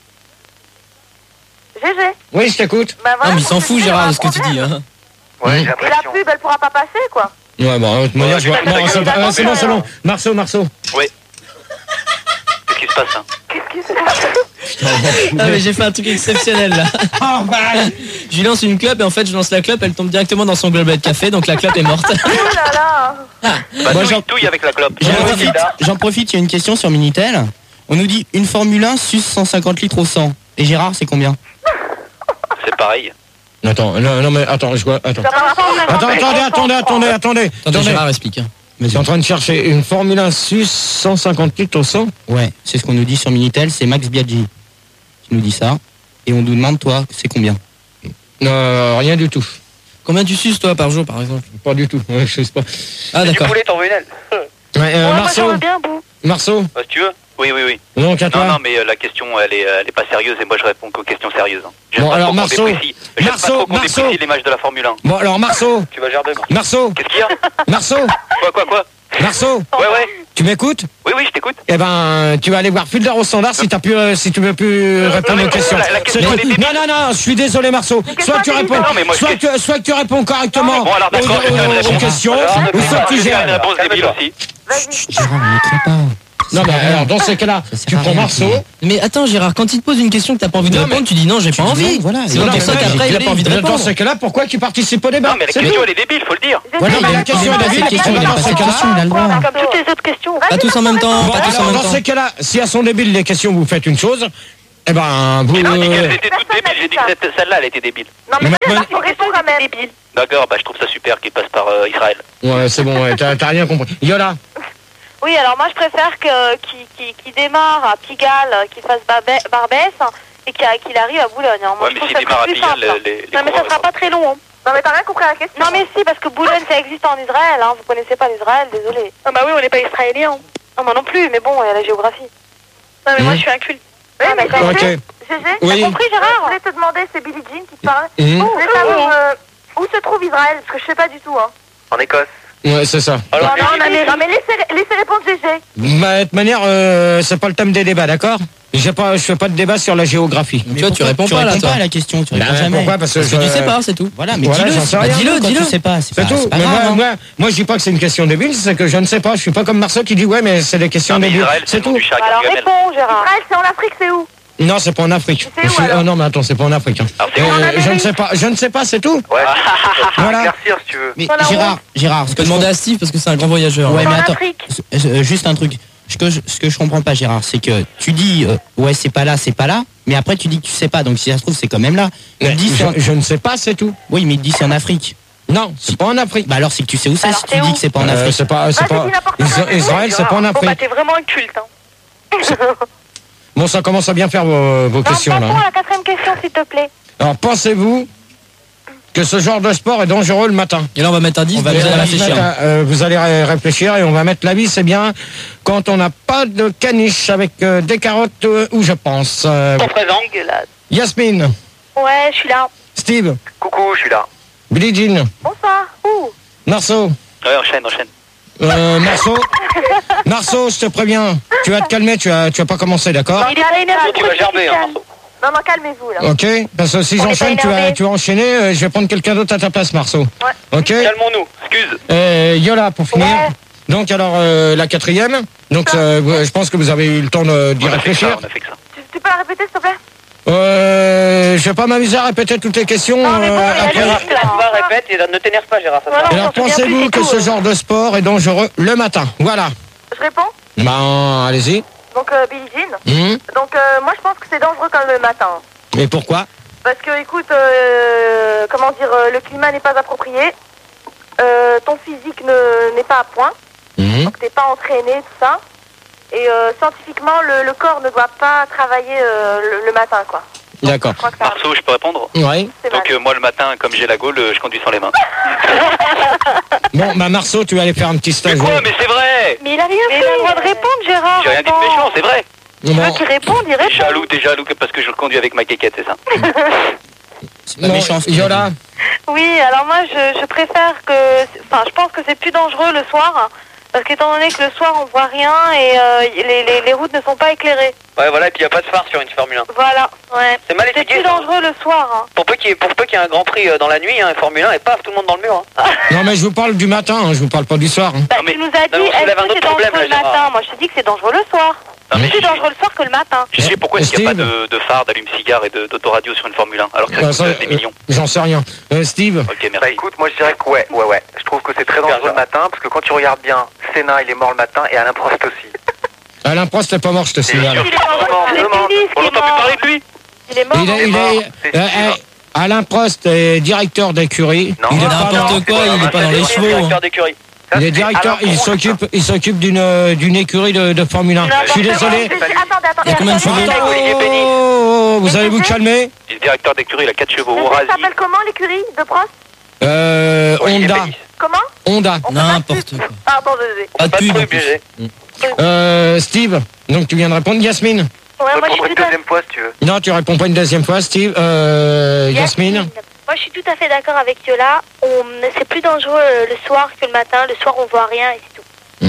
Gégé. Oui, je t'écoute. Bah, voilà, non, mais il pour s'en te fout, dire, il y aura Gérard, un de ce que tu dis. problème. Hein. Ouais, j'ai Et la l'impression. pub, elle pourra pas passer, quoi. Ouais, bon, de toute manière, je vois... Ouais, Non, c'est ouais, euh, c'est bon, c'est bon. Marceau, Marceau. Oui. Qu'est-ce qui se passe, hein? Qu'est-ce qui se passe? Non mais j'ai fait un truc exceptionnel là. Oh, bah... Je lui lance une clope et en fait je lance la clope, elle tombe directement dans son globet de café, donc la clope est morte. Oh là là. Bah, Moi, touille, j'en- touille avec la clope. J'en Ouais, profite, bizarre. j'en profite, il y a une question sur Minitel. On nous dit une Formule un suce cent cinquante litres au cent. Et Gérard, c'est combien? C'est pareil. Attends, non, non, mais attends, je vois... Attends. Ça va pas, Attends, attendez, attendez, attendez, attendez. Attendez, Attendez. Gérard explique. Hein. Je suis en train de chercher une Formule un Suisse cent cinquante litres au cent. Ouais, c'est ce qu'on nous dit sur Minitel, c'est Max Biaggi qui nous dit ça. Et on nous demande, toi, c'est combien? Non, rien du tout. Combien tu suces toi par jour par exemple? Pas du tout. Ouais, je sais pas. Ah Du d'accord. poulet, t'en veux une aile? Ouais, euh, Ouais, moi j'en Marceau, veux bien, bout. Marceau, Bah, si tu veux. Oui, oui, oui. donc à Non, toi. non, mais euh, la question, elle est, euh, elle est pas sérieuse et moi je réponds qu'aux questions sérieuses. Hein. J'aime Bon, pas alors, trop qu'on Marceau. déprécie- J'aime pas Marceau, trop qu'on Marceau. déprécie l'image de la Formule un. Bon, alors Marceau, Tu vas gérer deux. Marceau, Qu'est-ce qu'il y a? Marceau, Quoi, quoi, quoi? Marceau, Ouais, ouais. tu m'écoutes? Oui, oui, je t'écoute. Eh ben, tu vas aller voir Fulder au standard si t'as pu, euh, si tu veux plus répondre mais aux questions. la- la question, C'est elle est tout. débile. Non, non, non, je suis désolé, Marceau. Soit tu réponds, Non, mais moi, je soit, fais- tu, soit que tu réponds correctement Bon, alors, aux, d'accord, je vais faire une aux- aux réponse. questions, Alors, ou soit tu Je vais faire une gères. réponse débile aussi. Vas-y. Gérard, ne m'écris pas. Non, mais alors, dans ces cas-là, Ça sert tu à prends rien, Marceau. Mais attends, Gérard, quand il te pose une question que t'as pas envie de Non, répondre, mais- tu dis non, j'ai pas dis envie. non, voilà. C'est Non, pour mais ça moi, qu'après, j'ai il a pas envie de Dans répondre. ces cas-là, pourquoi tu participes au débat? Non, mais la C'est question, tout. elle est débile, faut le dire. Voilà, mais la question est Il a pas débile. cette question, Eh ben, il a dans pas ces cette cas-là- question, il a le droit. Comme toutes les autres questions. Pas tous en même temps, Bon, pas tous en alors, même dans temps. ces cas-là, si elles sont débiles les questions, vous faites une chose. Eh ben, vous. J'ai pas dit euh, qu'elle était toute débile, j'ai dit que cette- celle-là, elle était débile. Non, mais Mais c'est maintenant- il faut répondre quand même. Débile. D'accord, bah je trouve ça super qu'il passe par euh, Israël. Ouais, c'est bon, ouais, t'as t'as rien compris. Yola. Oui, alors moi je préfère que qu'il qu'il- qu'il démarre à Pigalle, qu'il fasse Babè- Barbès et qu'il qu'il arrive à Boulogne. hein. Moi, Ouais, je mais trouve s'il que ça démarre sera à plus Pigalle, simple. les- les Non, mais ça coureurs, sera pas très long. hein. Non, mais t'as rien compris à la question. Non, mais si, parce que Boulogne ça existe en Israël. Hein. Vous connaissez pas l'Israël, désolé. Ah bah oui, on n'est pas israélien. Non, moi non plus, mais bon, il y a la géographie. Non, mais moi je suis un culte. Oui, mais d'accord. Ok. Gégé, Gégé, Oui. t'as compris, Gérard? Je voulais te demander, c'est Billie Jean qui te parle. Mhm. Je voulais savoir euh, où se trouve Israël, parce que je sais pas du tout. Hein. En Écosse. Ouais, c'est ça. Alors, Non, non, mais, non, mais laissez, laissez répondre Gégé. Bah, de toute manière, euh, c'est pas le thème des débats, d'accord? J'ai pas, je fais pas de débat sur la géographie. Mais Tu vois, tu pourquoi réponds tu pas, là, réponds toi. pas à la question, tu Bah, réponds jamais. pourquoi? Parce que, Parce que je- tu sais pas, c'est tout. Voilà, mais Voilà, dis-le, j'en c'est sais pas rien. dis-le Dis-le, quand dis-le. tu sais pas, c'est C'est pas, tout. c'est pas Mais grave. moi, hein. moi, moi, je dis pas que c'est une question débile, c'est que je ne sais pas. Je suis pas comme Marceau qui dit ouais, mais c'est des questions Non, mais débiles. Israël, c'est C'est le nom tout. du chat Bah, alors Gargamel. réponds, Gérard. Israël, c'est en Afrique, c'est où? Non, c'est pas en Afrique. C'est où, Je suis- alors oh, non, mais attends, c'est pas en Afrique. hein. Alors, c'est Euh, où, en je ne Amérique sais pas. Je ne sais pas, c'est tout. Ouais. Voilà. Éclaircir si tu veux. Mais Voilà, Gérard, Gérard, ce Tu que peux je demander à Steve parce que c'est un grand voyageur. Ouais, En mais attends. Afrique. Euh, juste un truc. Ce que, je, ce que je comprends pas, Gérard, c'est que tu dis euh, ouais c'est pas là, c'est pas là, mais après tu dis que tu sais pas, donc si ça se trouve c'est quand même là. Il Mais dit c'est en- je, je ne sais pas, c'est tout. Oui, mais il dit c'est en Afrique. Non, c'est pas en Afrique. Bah alors c'est que tu sais où c'est Alors, si c'est tu dis où que c'est pas en Euh, Afrique. c'est pas, c'est Vas-y, pas. dis n'importe quoi, Isra- c'est Israël, où, c'est pas en Bon, bah Afrique. t'es vraiment un culte. Hein. Bon, ça commence à bien faire vos, vos Non, questions là. passons à la quatrième question, s'il te plaît. Alors, pensez-vous que ce genre de sport est dangereux le matin? Et là, on va mettre un dix, On va vous allez mettre un réfléchir. Mettre, euh, vous allez ré- réfléchir et on va mettre l'avis, c'est bien quand on n'a pas de caniche avec euh, des carottes euh, où je pense. Euh, Ton présent. Dégueulasse. Yasmine, Ouais, je suis là. Steve, Coucou, je suis là. Billie Jean, Bonsoir. Ouh. Marceau, Ouais, enchaîne, enchaîne. euh, Marceau, Marceau, je te préviens, tu vas te calmer, tu vas, tu vas pas commencer, d'accord? Il est pas énervé. Tu vas gerber, hein, Marceau. Non, non, calmez-vous, là. Ok, parce que si On est j'enchaîne, pas tu vas, énervé. tu vas enchaîner, euh, je vais prendre quelqu'un d'autre à ta place, Marceau. Ouais. Ok. Calmons-nous. Excuse. Euh, Yola, pour finir. Ouais. Donc alors euh, la quatrième. Donc euh, je pense que vous avez eu le temps de- d'y On a fait que réfléchir. ça, on a fait que ça. Tu, tu peux la répéter, s'il te plaît? Euh, je vais pas m'amuser à répéter toutes les questions. Non, mais bon, euh, il a après. dit- Gérard, si tu vas, répète et ne t'énerve pas, Gérard. Ça Voilà. sert à rien. Alors on s'en souvient pensez-vous plus, que c'est ce tout, genre de sport est dangereux le matin? Voilà. Je réponds. Ben allez-y. Donc, euh, Billie Jean. Hum. Donc, euh, moi, je pense que c'est dangereux quand le matin. Et pourquoi? Parce que, écoute, euh, comment dire, euh, le climat n'est pas approprié. Euh, ton physique ne- n'est pas à point. Hum. Donc, t'es pas entraîné, tout ça. Et euh, scientifiquement, le, le corps ne doit pas travailler euh, le, le matin, quoi. D'accord. Je crois que ça Marceau, je peux répondre? Oui. c'est mal. Donc euh, moi le matin, comme j'ai la gaule, euh, je conduis sans les mains. Bon, bah Marceau, tu vas aller faire un petit Mais stage. quoi? Mais c'est vrai! Mais il a rien fait. Il a le droit de répondre, Gérard. J'ai rien dit de attends. méchant, c'est vrai! Tu veux Bon. qu'il réponde, il T'es répond. jaloux, t'es jaloux que- parce que je le conduis avec ma quéquette, c'est ça? C'est pas Bon, méchant. ce qu'il a Yola. dit. Oui, alors moi, je, je préfère que... Enfin, je pense que c'est plus dangereux le soir. Parce qu'étant donné que le soir, on voit rien et euh, les, les, les routes ne sont pas éclairées. Ouais, voilà, et puis il n'y a pas de phare sur une Formule un. Voilà, ouais. C'est mal C'est expliqué. plus ça. dangereux le soir. Hein. Pour peu qu'il y ait, pour peu qu'il y ait un grand prix euh, dans la nuit, hein, Formule un, et paf, tout le monde dans le mur. Hein. Non mais je vous parle du matin, hein, je vous parle pas du soir. hein. Bah, Non, mais- tu nous as dit, non, mais on est-ce soulève un que autre c'est dangereux problème, le là, Gérard. matin? Moi, je te dis que c'est dangereux le soir. Non, mais C'est plus je- dangereux le soir que le matin. Je sais pourquoi est-ce qu'il n'y a pas Steve de, de phare, d'allume-cigare et de- d'autoradio sur une Formule un, alors que ça Bah, coûte ça, euh, des euh, millions. J'en sais rien. Euh, Steve. Ok, Bah merci. écoute, moi je dirais que ouais, ouais, ouais. Je trouve que c'est très dangereux le matin, parce que quand tu regardes bien, Senna il est mort le matin et Alain Prost aussi. Alain Prost n'est pas mort, je te C'est signale. sûr. Il est mort. Demande, C'est demande. Pénis On qui est n'entend plus mort. parler de lui? Il est mort. Il est, il mort, est, c'est euh, sûr. euh, Alain Prost est directeur d'écurie. Non, Il est non, pas N'importe mort. quoi, il est pas dans les chevaux. Directeur d'écurie. Ça, Il est c'est directeur, Alain il Prost. s'occupe, il s'occupe d'une euh, d'une écurie de, de Formule un. Je suis désolé. Attendez, attendez. Il y a combien de chevaux? attendez. Olivier Pénis. Oh, vous allez vous calmer. Le directeur d'écurie, il a quatre chevaux. Ça Orasi. s'appelle comment l'écurie de Prost? Euh, Olivier Honda, Pénis. Comment? Honda. On fait pas de N'importe pub. quoi. Ah, bon, désolé. Pas de Pas de pub. en truc, plus. B G. Euh, Steve. Donc tu viens de répondre, Yasmine. Ouais, moi, je Répondre suis une tout à deuxième fois si tu veux. Non, tu réponds pas une deuxième fois, Steve. Euh, Yasmine. Moi, je suis tout à fait d'accord avec Yola. On... C'est plus dangereux euh, le soir que le matin. Le soir, on voit rien et c'est tout.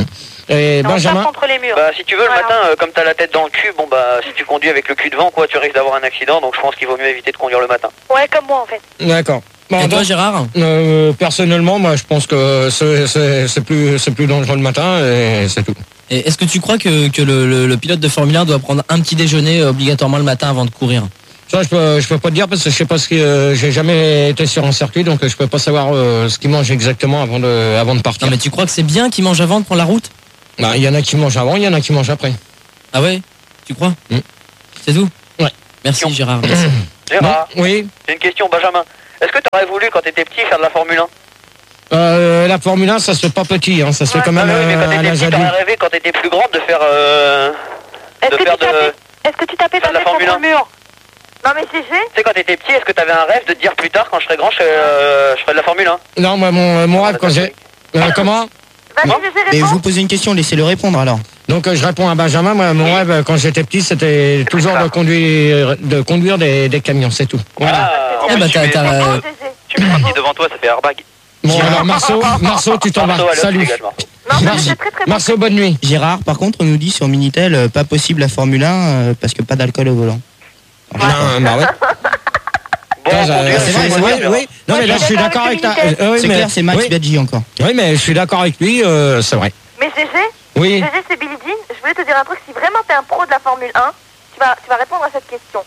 Et Et on Benjamin. tape contre les murs. Bah, si tu veux, le Voilà. matin, euh, comme t'as la tête dans le cul, bon bah, si tu conduis avec le cul devant, quoi, tu risques d'avoir un accident, donc je pense qu'il vaut mieux éviter de conduire le matin. Ouais, comme moi en fait. D'accord. Bon, Et toi, donc, Gérard? euh, personnellement, moi, je pense que c'est- c'est c'est plus, c'est plus dangereux le matin et c'est tout. Et est-ce que tu crois que, que le, le- le pilote de Formule un doit prendre un petit déjeuner euh, obligatoirement le matin avant de courir? Ça, je peux, je peux pas te dire parce que je sais pas ce que euh, j'ai jamais été sur un circuit, donc euh, je peux pas savoir euh, ce qu'ils mangent exactement avant de, avant de partir. Non, mais tu crois que c'est bien qu'il mange avant de prendre la route? Bah, il y en a qui mangent avant, il y en a qui mangent après. Ah ouais? Tu crois? Mm. C'est tout? Ouais. Merci Gérard. Merci. Gérard, Bon, oui. j'ai une question, Benjamin. Est-ce que t'aurais voulu, quand t'étais petit, faire de la Formule un? Euh, la Formule un, ça se fait pas petit, hein, ça se fait quand même Ah, oui, mais euh, quand à t'étais l'âge petit, adulte. t'aurais rêvé, quand t'étais plus grande, de faire... Euh... Est-ce de que, faire tu de... tapais... Est-ce que tu tapais ta de la tête contre Formule le mur? Non mais G G, Tu sais, quand t'étais petit, est-ce que t'avais un rêve de te dire plus tard, quand je serai grand, je, euh, je ferai de la Formule un? Non, moi, mon, mon rêve, quand j'ai... Euh, comment vas-y Non. G G, Mais je réponds. vous pose une question, laissez-le répondre alors. Donc euh, je réponds à Benjamin, moi, mon rêve, euh, quand j'étais petit, c'était toujours de conduire, de conduire des, des camions, c'est tout. Voilà. Ah, en Eh plus, bah, tu t'as- mets- t'as- Bravo, euh, G G. Tu mets un petit devant toi, ça fait airbag. Bon, alors Marceau, Marceau, tu t'en Marceau, vas. allez, Salut. dégage, Marceau. Non, mais Merci. c'est très très bon. Marceau, bonne nuit. Gérard, par contre, on nous dit sur Minitel, euh, pas possible la Formule un euh, parce que pas d'alcool au volant. Non, bah ouais. Bon, Ça, on ça, conduit, c'est c'est vrai, bon, c'est moi, vrai, je oui. Non, mais là, je suis d'accord avec ta... euh, oui, C'est mais- clair, c'est Max oui. Biaggi encore. Oui, mais je suis d'accord avec lui, euh, c'est vrai. Mais G G, Oui. G G c'est Billie Jean. Je voulais te dire un truc, si vraiment t'es un pro de la Formule un, tu vas, tu vas répondre à cette question.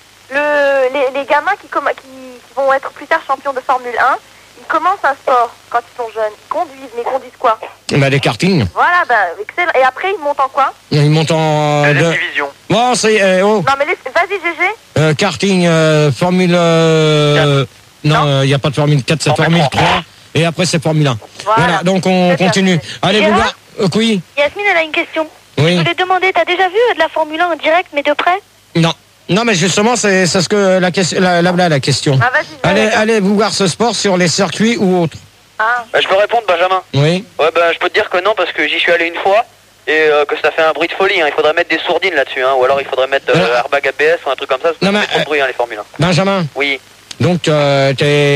Le, les, les gamins qui, comm- qui, qui vont être plus tard champions de Formule un, ils commencent un sport quand ils sont jeunes. Ils conduisent, mais ils conduisent quoi? Bah, des kartings. Voilà, bah excellent. Et après ils montent en quoi? Ils montent en... Deuxième de- division. Bon, c'est... euh, oh. Non mais laisse- vas-y G G. Euh, karting, euh, Formule... euh, non, il n'y a pas de Formule quatre, c'est Formule Formule trois. Et après, c'est Formule un. Voilà. Voilà, donc on Très bien. continue. Allez, Gérard vous voir. Euh, oui, Yasmine, elle a une question. oui. Je voulais demander, t'as déjà vu euh, de la Formule un en direct, mais de près? Non. Non, mais justement, c'est c'est ce que la question, la, la, la, la question. Ah vas-y. Allez, vas-y. allez vous voir ce sport sur les circuits ou autres. Ah. Bah, je peux répondre, Benjamin. Oui. Ouais, bah, je peux te dire que non, parce que j'y suis allé une fois, et euh, que ça fait un bruit de folie, hein. Il faudrait mettre des sourdines là-dessus, hein. Ou alors il faudrait mettre euh, Alors- airbag A B S ou un truc comme ça, parce que Non, ça mais, fait trop de bruit, hein, les Formule un. Benjamin, Oui. donc euh,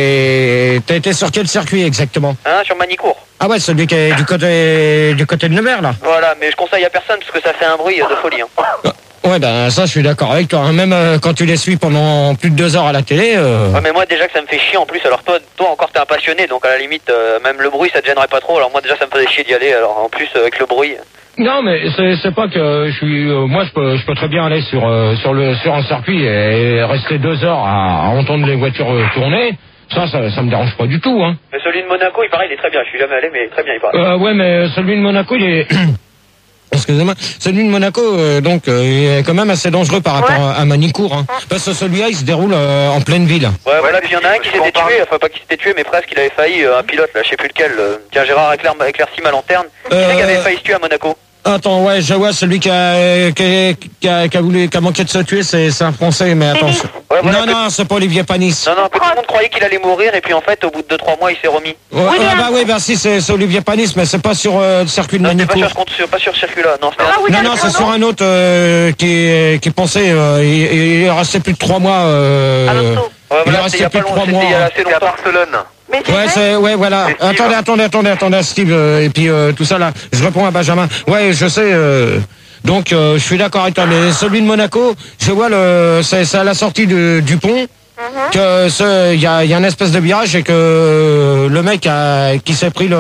t'es t'as été sur quel circuit exactement? Hein, sur Manicourt. Ah ouais, celui qui est du côté du côté de Nevers, là. Voilà, mais je conseille à personne, parce que ça fait un bruit euh, de folie, hein. Ouais, ben ça, je suis d'accord avec toi. hein. Même euh, quand tu les suis pendant plus de deux heures à la télé. euh, Ouais, mais moi déjà que ça me fait chier en plus, alors toi, toi encore t'es un passionné, donc à la limite, euh, même le bruit ça te gênerait pas trop, alors moi déjà ça me faisait chier d'y aller, alors en plus euh, avec le bruit. Non, mais c'est c'est pas que je suis. euh, moi, je peux je peux très bien aller sur euh, sur le sur un circuit et rester deux heures à, à entendre les voitures euh, tourner. Ça, ça, ça me dérange pas du tout, hein. Mais celui de Monaco, il paraît, il est très bien, je suis jamais allé, mais très bien il paraît. Euh, ouais, mais celui de Monaco, il est. Excusez-moi, celui de Monaco, euh, donc, euh, il est quand même assez dangereux par rapport Ouais. à, à Manicourt, hein. Parce que celui-là, il se déroule euh, en pleine ville. Ouais, voilà, mais puis il y en a un qui je m'en s'était parle. tué, enfin pas qui s'était tué, mais presque, il avait failli, euh, un pilote là, je sais plus lequel. euh, Tiens, Gérard éclaire, éclaircis ma lanterne. Qui Euh, c'est qui avait failli se tuer à Monaco? Attends, ouais, je vois celui qui a, qui a, qui a, qui a voulu, qui a manqué de se tuer, c'est c'est un Français, mais attends. c'est- Ouais, voilà, non, que- non, c'est pas Olivier Panis. Non, non, que tout le monde croyait qu'il allait mourir, et puis en fait, au bout de deux trois mois, il s'est remis. Ouais, ah bah oui, bah si, c'est c'est Olivier Panis, mais c'est pas sur euh, le circuit de Non, c'était pas Manicourt. sur, ce compte- sur- pas sur ce circuit-là, non, c'était Ah, un- oui, Non, non, c'est sur un autre euh, qui, qui pensait, euh, il, il est resté plus de trois mois. Euh, À l'hosto. Ouais, il est voilà, resté c'était il y a plus pas de longtemps, trois c'était mois. il y a hein. assez C'est à longtemps. Barcelone. Mais G G, Ouais, c'est, ouais, voilà. C'est Steve. Attendez, attendez, attendez, attendez, Steve, euh, et puis euh, tout ça là. Je réponds à Benjamin. Ouais, je sais. Euh, donc, euh, je suis d'accord avec toi. Mais celui de Monaco, je vois le, c'est, c'est à la sortie de- du pont. Que ce, il y a, il y a une espèce de virage et que le mec a, qui s'est pris le,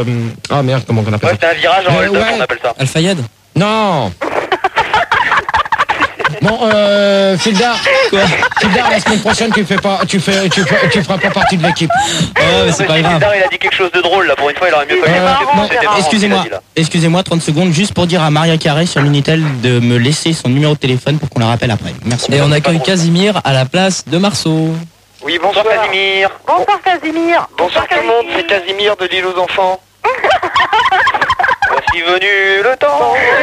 ah merde, comment on appelle Ouais, ça? c'était un virage en Euh, hold-up, ouais. on appelle ça. Al-Fayed? Non. Bon, euh, Fildar, Fildar, la semaine prochaine, tu fais pas, tu fais, tu, fais- tu feras pas partie de l'équipe. Oh, mais c'est Mais pas si grave. Tildar, il a dit quelque chose de drôle là, pour une fois il aurait mieux fallu Euh, écouter, non, c'était marrant, ce qu'il Excusez-moi, a dit, là. excusez-moi, trente secondes, juste pour dire à Maria Carré sur Minitel de me laisser son numéro de téléphone pour qu'on la rappelle après. Merci. Et on accueille Casimir à la place de Marceau. Oui, Bonsoir bonsoir. Casimir. bonsoir Casimir. Bonsoir tout le monde, c'est Casimir de l'île aux enfants. Voici venu le temps.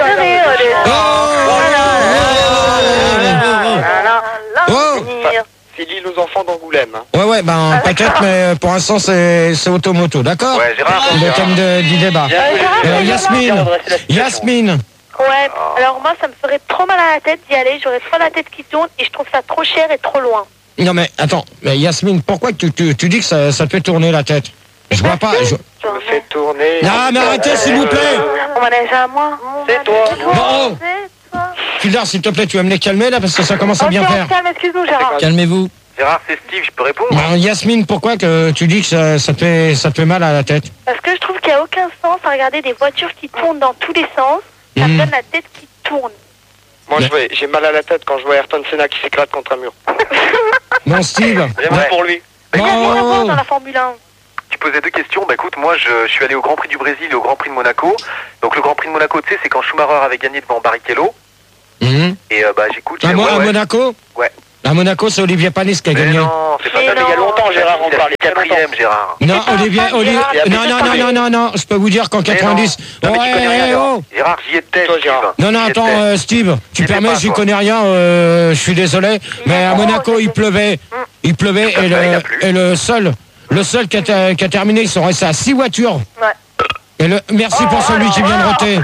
Oh. C'est l'île aux enfants d'Angoulême. Ouais, ouais, ben peut-être, mais pour l'instant c'est c'est automoto, d'accord? Ouais, Gérard. Le thème de- du débat. Bien joué. Euh, Bien Yasmine, redresser la situation. Yasmine, Ouais, alors moi, ça me ferait trop mal à la tête d'y aller. J'aurais trop la tête qui tourne et je trouve ça trop cher et trop loin. non mais attends, mais Yasmine, pourquoi tu, tu, tu dis que ça, ça te fait tourner la tête? Je vois pas. Je... Je me fais tourner. Non, mais arrêtez, s'il vous plaît. On manège à moi. C'est toi. Bon, Fildar, s'il te plaît, tu vas me les calmer là parce que ça commence à Ok, bien on faire. se calme, excuse-nous Gérard. Calmez-vous. Gérard, c'est Steve, je peux répondre? Bon, Yasmine, pourquoi que tu dis que ça, ça, te fait, ça te fait mal à la tête? Parce que je trouve qu'il n'y a aucun sens à regarder des voitures qui tournent dans tous les sens. Ça me Mhm. donne la tête qui tourne. Moi, je vais- j'ai mal à la tête quand je vois Ayrton Senna qui s'éclate contre un mur. Bon, Steve. J'aimerais pour lui. Bah, écoute, Qu'est-ce qu'on Oh. avance dans la Formule un? tu posais deux questions. Bah écoute, moi je, je suis allé au Grand Prix du Brésil et au Grand Prix de Monaco. Donc le Grand Prix de Monaco, tu sais, c'est quand Schumacher avait gagné devant Barrichello. Mhm. Et euh, bah j'écoute. À, j'ai- Mo- ouais, à ouais. Monaco Ouais. À Monaco, c'est Olivier Panis qui a Mais gagné. non, c'est pas Mais ça. Mais il y a non. longtemps, Gérard, on parlait Il est quatrième, Gérard. Non, C'est Olivier, pas ça, Olivier, Gérard, non, non, non, non, non, non, je peux vous dire qu'en Mais quatre-vingt-dix. non. Non, mais tu connais rien, Ouais, Gérard. oh. Gérard, j'y étais, Toi, Steve. Gérard. Non, non, J'y attends, étais. euh, Steve, tu J'y étais permets, pas, j'y toi. connais rien, euh, je suis désolé, mais à Monaco, il pleuvait, il pleuvait, Tout à et fait, il le, a plu. et le seul, le seul qui a, ter- qui a terminé, ils sont restés à six voitures. Ouais. Et le, merci pour celui qui vient de roter.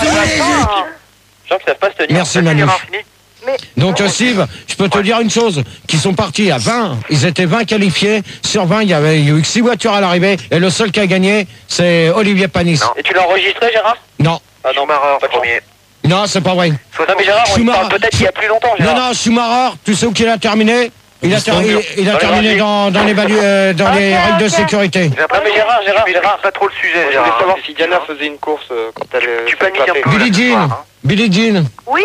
Les gens qui savent pas se tenir. Merci Vas-y, Manu. Gérard, fini. Donc euh, Steve, je peux te dire une chose, qu'ils sont partis à vingt, ils étaient vingt qualifiés, sur vingt, il y avait il y a eu que six voitures à l'arrivée, et le seul qui a gagné, c'est Olivier Panis. Non. Et tu l'as enregistré, Gérard? Non, Ah non, Schumacher, pas de chance. premier. non, c'est pas vrai. Non mais Gérard, on y Schumacher. parle peut-être il y a plus longtemps, Non, Gérard. non, Schumacher, tu sais où qu'il a terminé? Il a, ter- il, il a Dans les terminé radios. dans, dans les, valu- euh, dans les Ok, règles de ok. sécurité. J'ai l'impression mais Gérard, que Gérard, tu maîtrises Gérard. pas trop le sujet, Je voulais Gérard. savoir hein, si Diana Steve, hein. faisait une course euh, quand elle euh, Tu s'est paniques un éclatée. peu. Billie là, ce Jean, soir, hein. Billie Jean. Oui,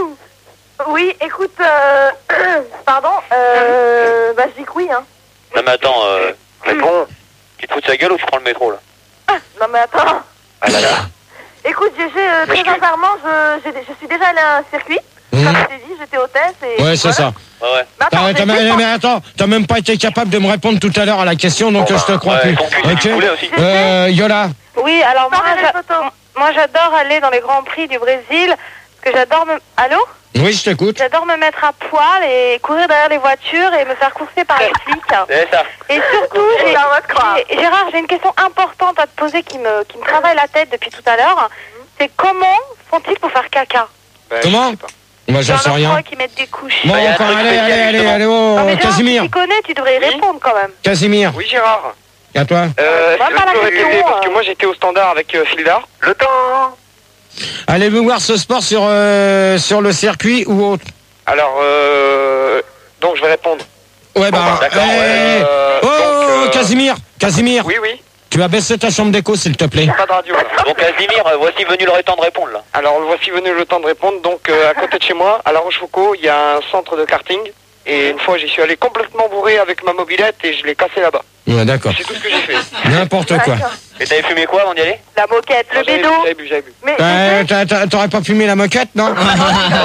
oui, écoute, euh, pardon, euh, bah je dis que oui, hein. Non mais attends, euh, Réponds. tu te fous de sa gueule ou tu prends le métro là? Non mais attends. Ah là là. Écoute, G G, euh, très Excuse. sincèrement, je, j'ai- je suis déjà allé à un circuit. Mhm. Comme je t'ai dit, j'étais hôtesse et... Ouais, c'est voilà. ça. Ouais ouais. Mais attends, T'as- j'ai t'as- dit mais, pas- mais attends, t'as même pas été capable de me répondre tout à l'heure à la question, donc Bon, euh, je te crois Ouais, plus. ton cul, c'est Ok. du poulet aussi. Euh, Yola, Oui, alors moi, T'enverrai j'a- les photos. moi j'adore aller dans les Grands Prix du Brésil. Parce que j'adore me... Allô? oui, je t'écoute. J'adore me mettre à poil et courir derrière les voitures et me faire courser par les flics. C'est ça. Et surtout, j'ai, Ça va te croire. j'ai- Gérard, j'ai une question importante à te poser qui me, qui me travaille la tête depuis tout à l'heure. C'est comment font-ils pour faire caca? Ben, Comment je sais pas. Moi, j'en Genre sais un rien. endroit qui mettent des couches. Bon, Bah, y a un encore, truc allez, spécial, allez, allez, justement. allez, oh, Non, mais Gérard, Casimir, si tu connais, tu devrais y répondre quand même. Casimir, Oui, Gérard. à toi. Euh, Moi, est-ce pas que la tu peux question, répéter, parce euh. que moi j'étais au standard avec euh, Fildar. Le temps. Allez-vous voir ce sport sur, euh, sur le circuit ou autre? Alors, euh, donc je vais répondre. Ouais, bah, d'accord, eh, ouais, euh, oh, donc, euh, Casimir, Casimir, Oui, oui, tu vas baisser ta chambre d'écho, s'il te plaît. pas de radio là. Donc Casimir, euh, voici venu le temps de répondre là. Alors voici venu le temps de répondre. Donc euh, à côté de chez moi, à La Rochefoucauld, il y a un centre de karting. Et une fois, j'y suis allé complètement bourré avec ma mobilette et je l'ai cassé là-bas. Ouais, d'accord. C'est tout ce que j'ai fait. N'importe quoi. Et t'avais fumé quoi avant d'y aller? La moquette, le J'avais bu, bédo. j'avais bu, j'avais bu. Mais Euh, G G, t'as- t'as- T'aurais pas fumé la moquette, non? Oh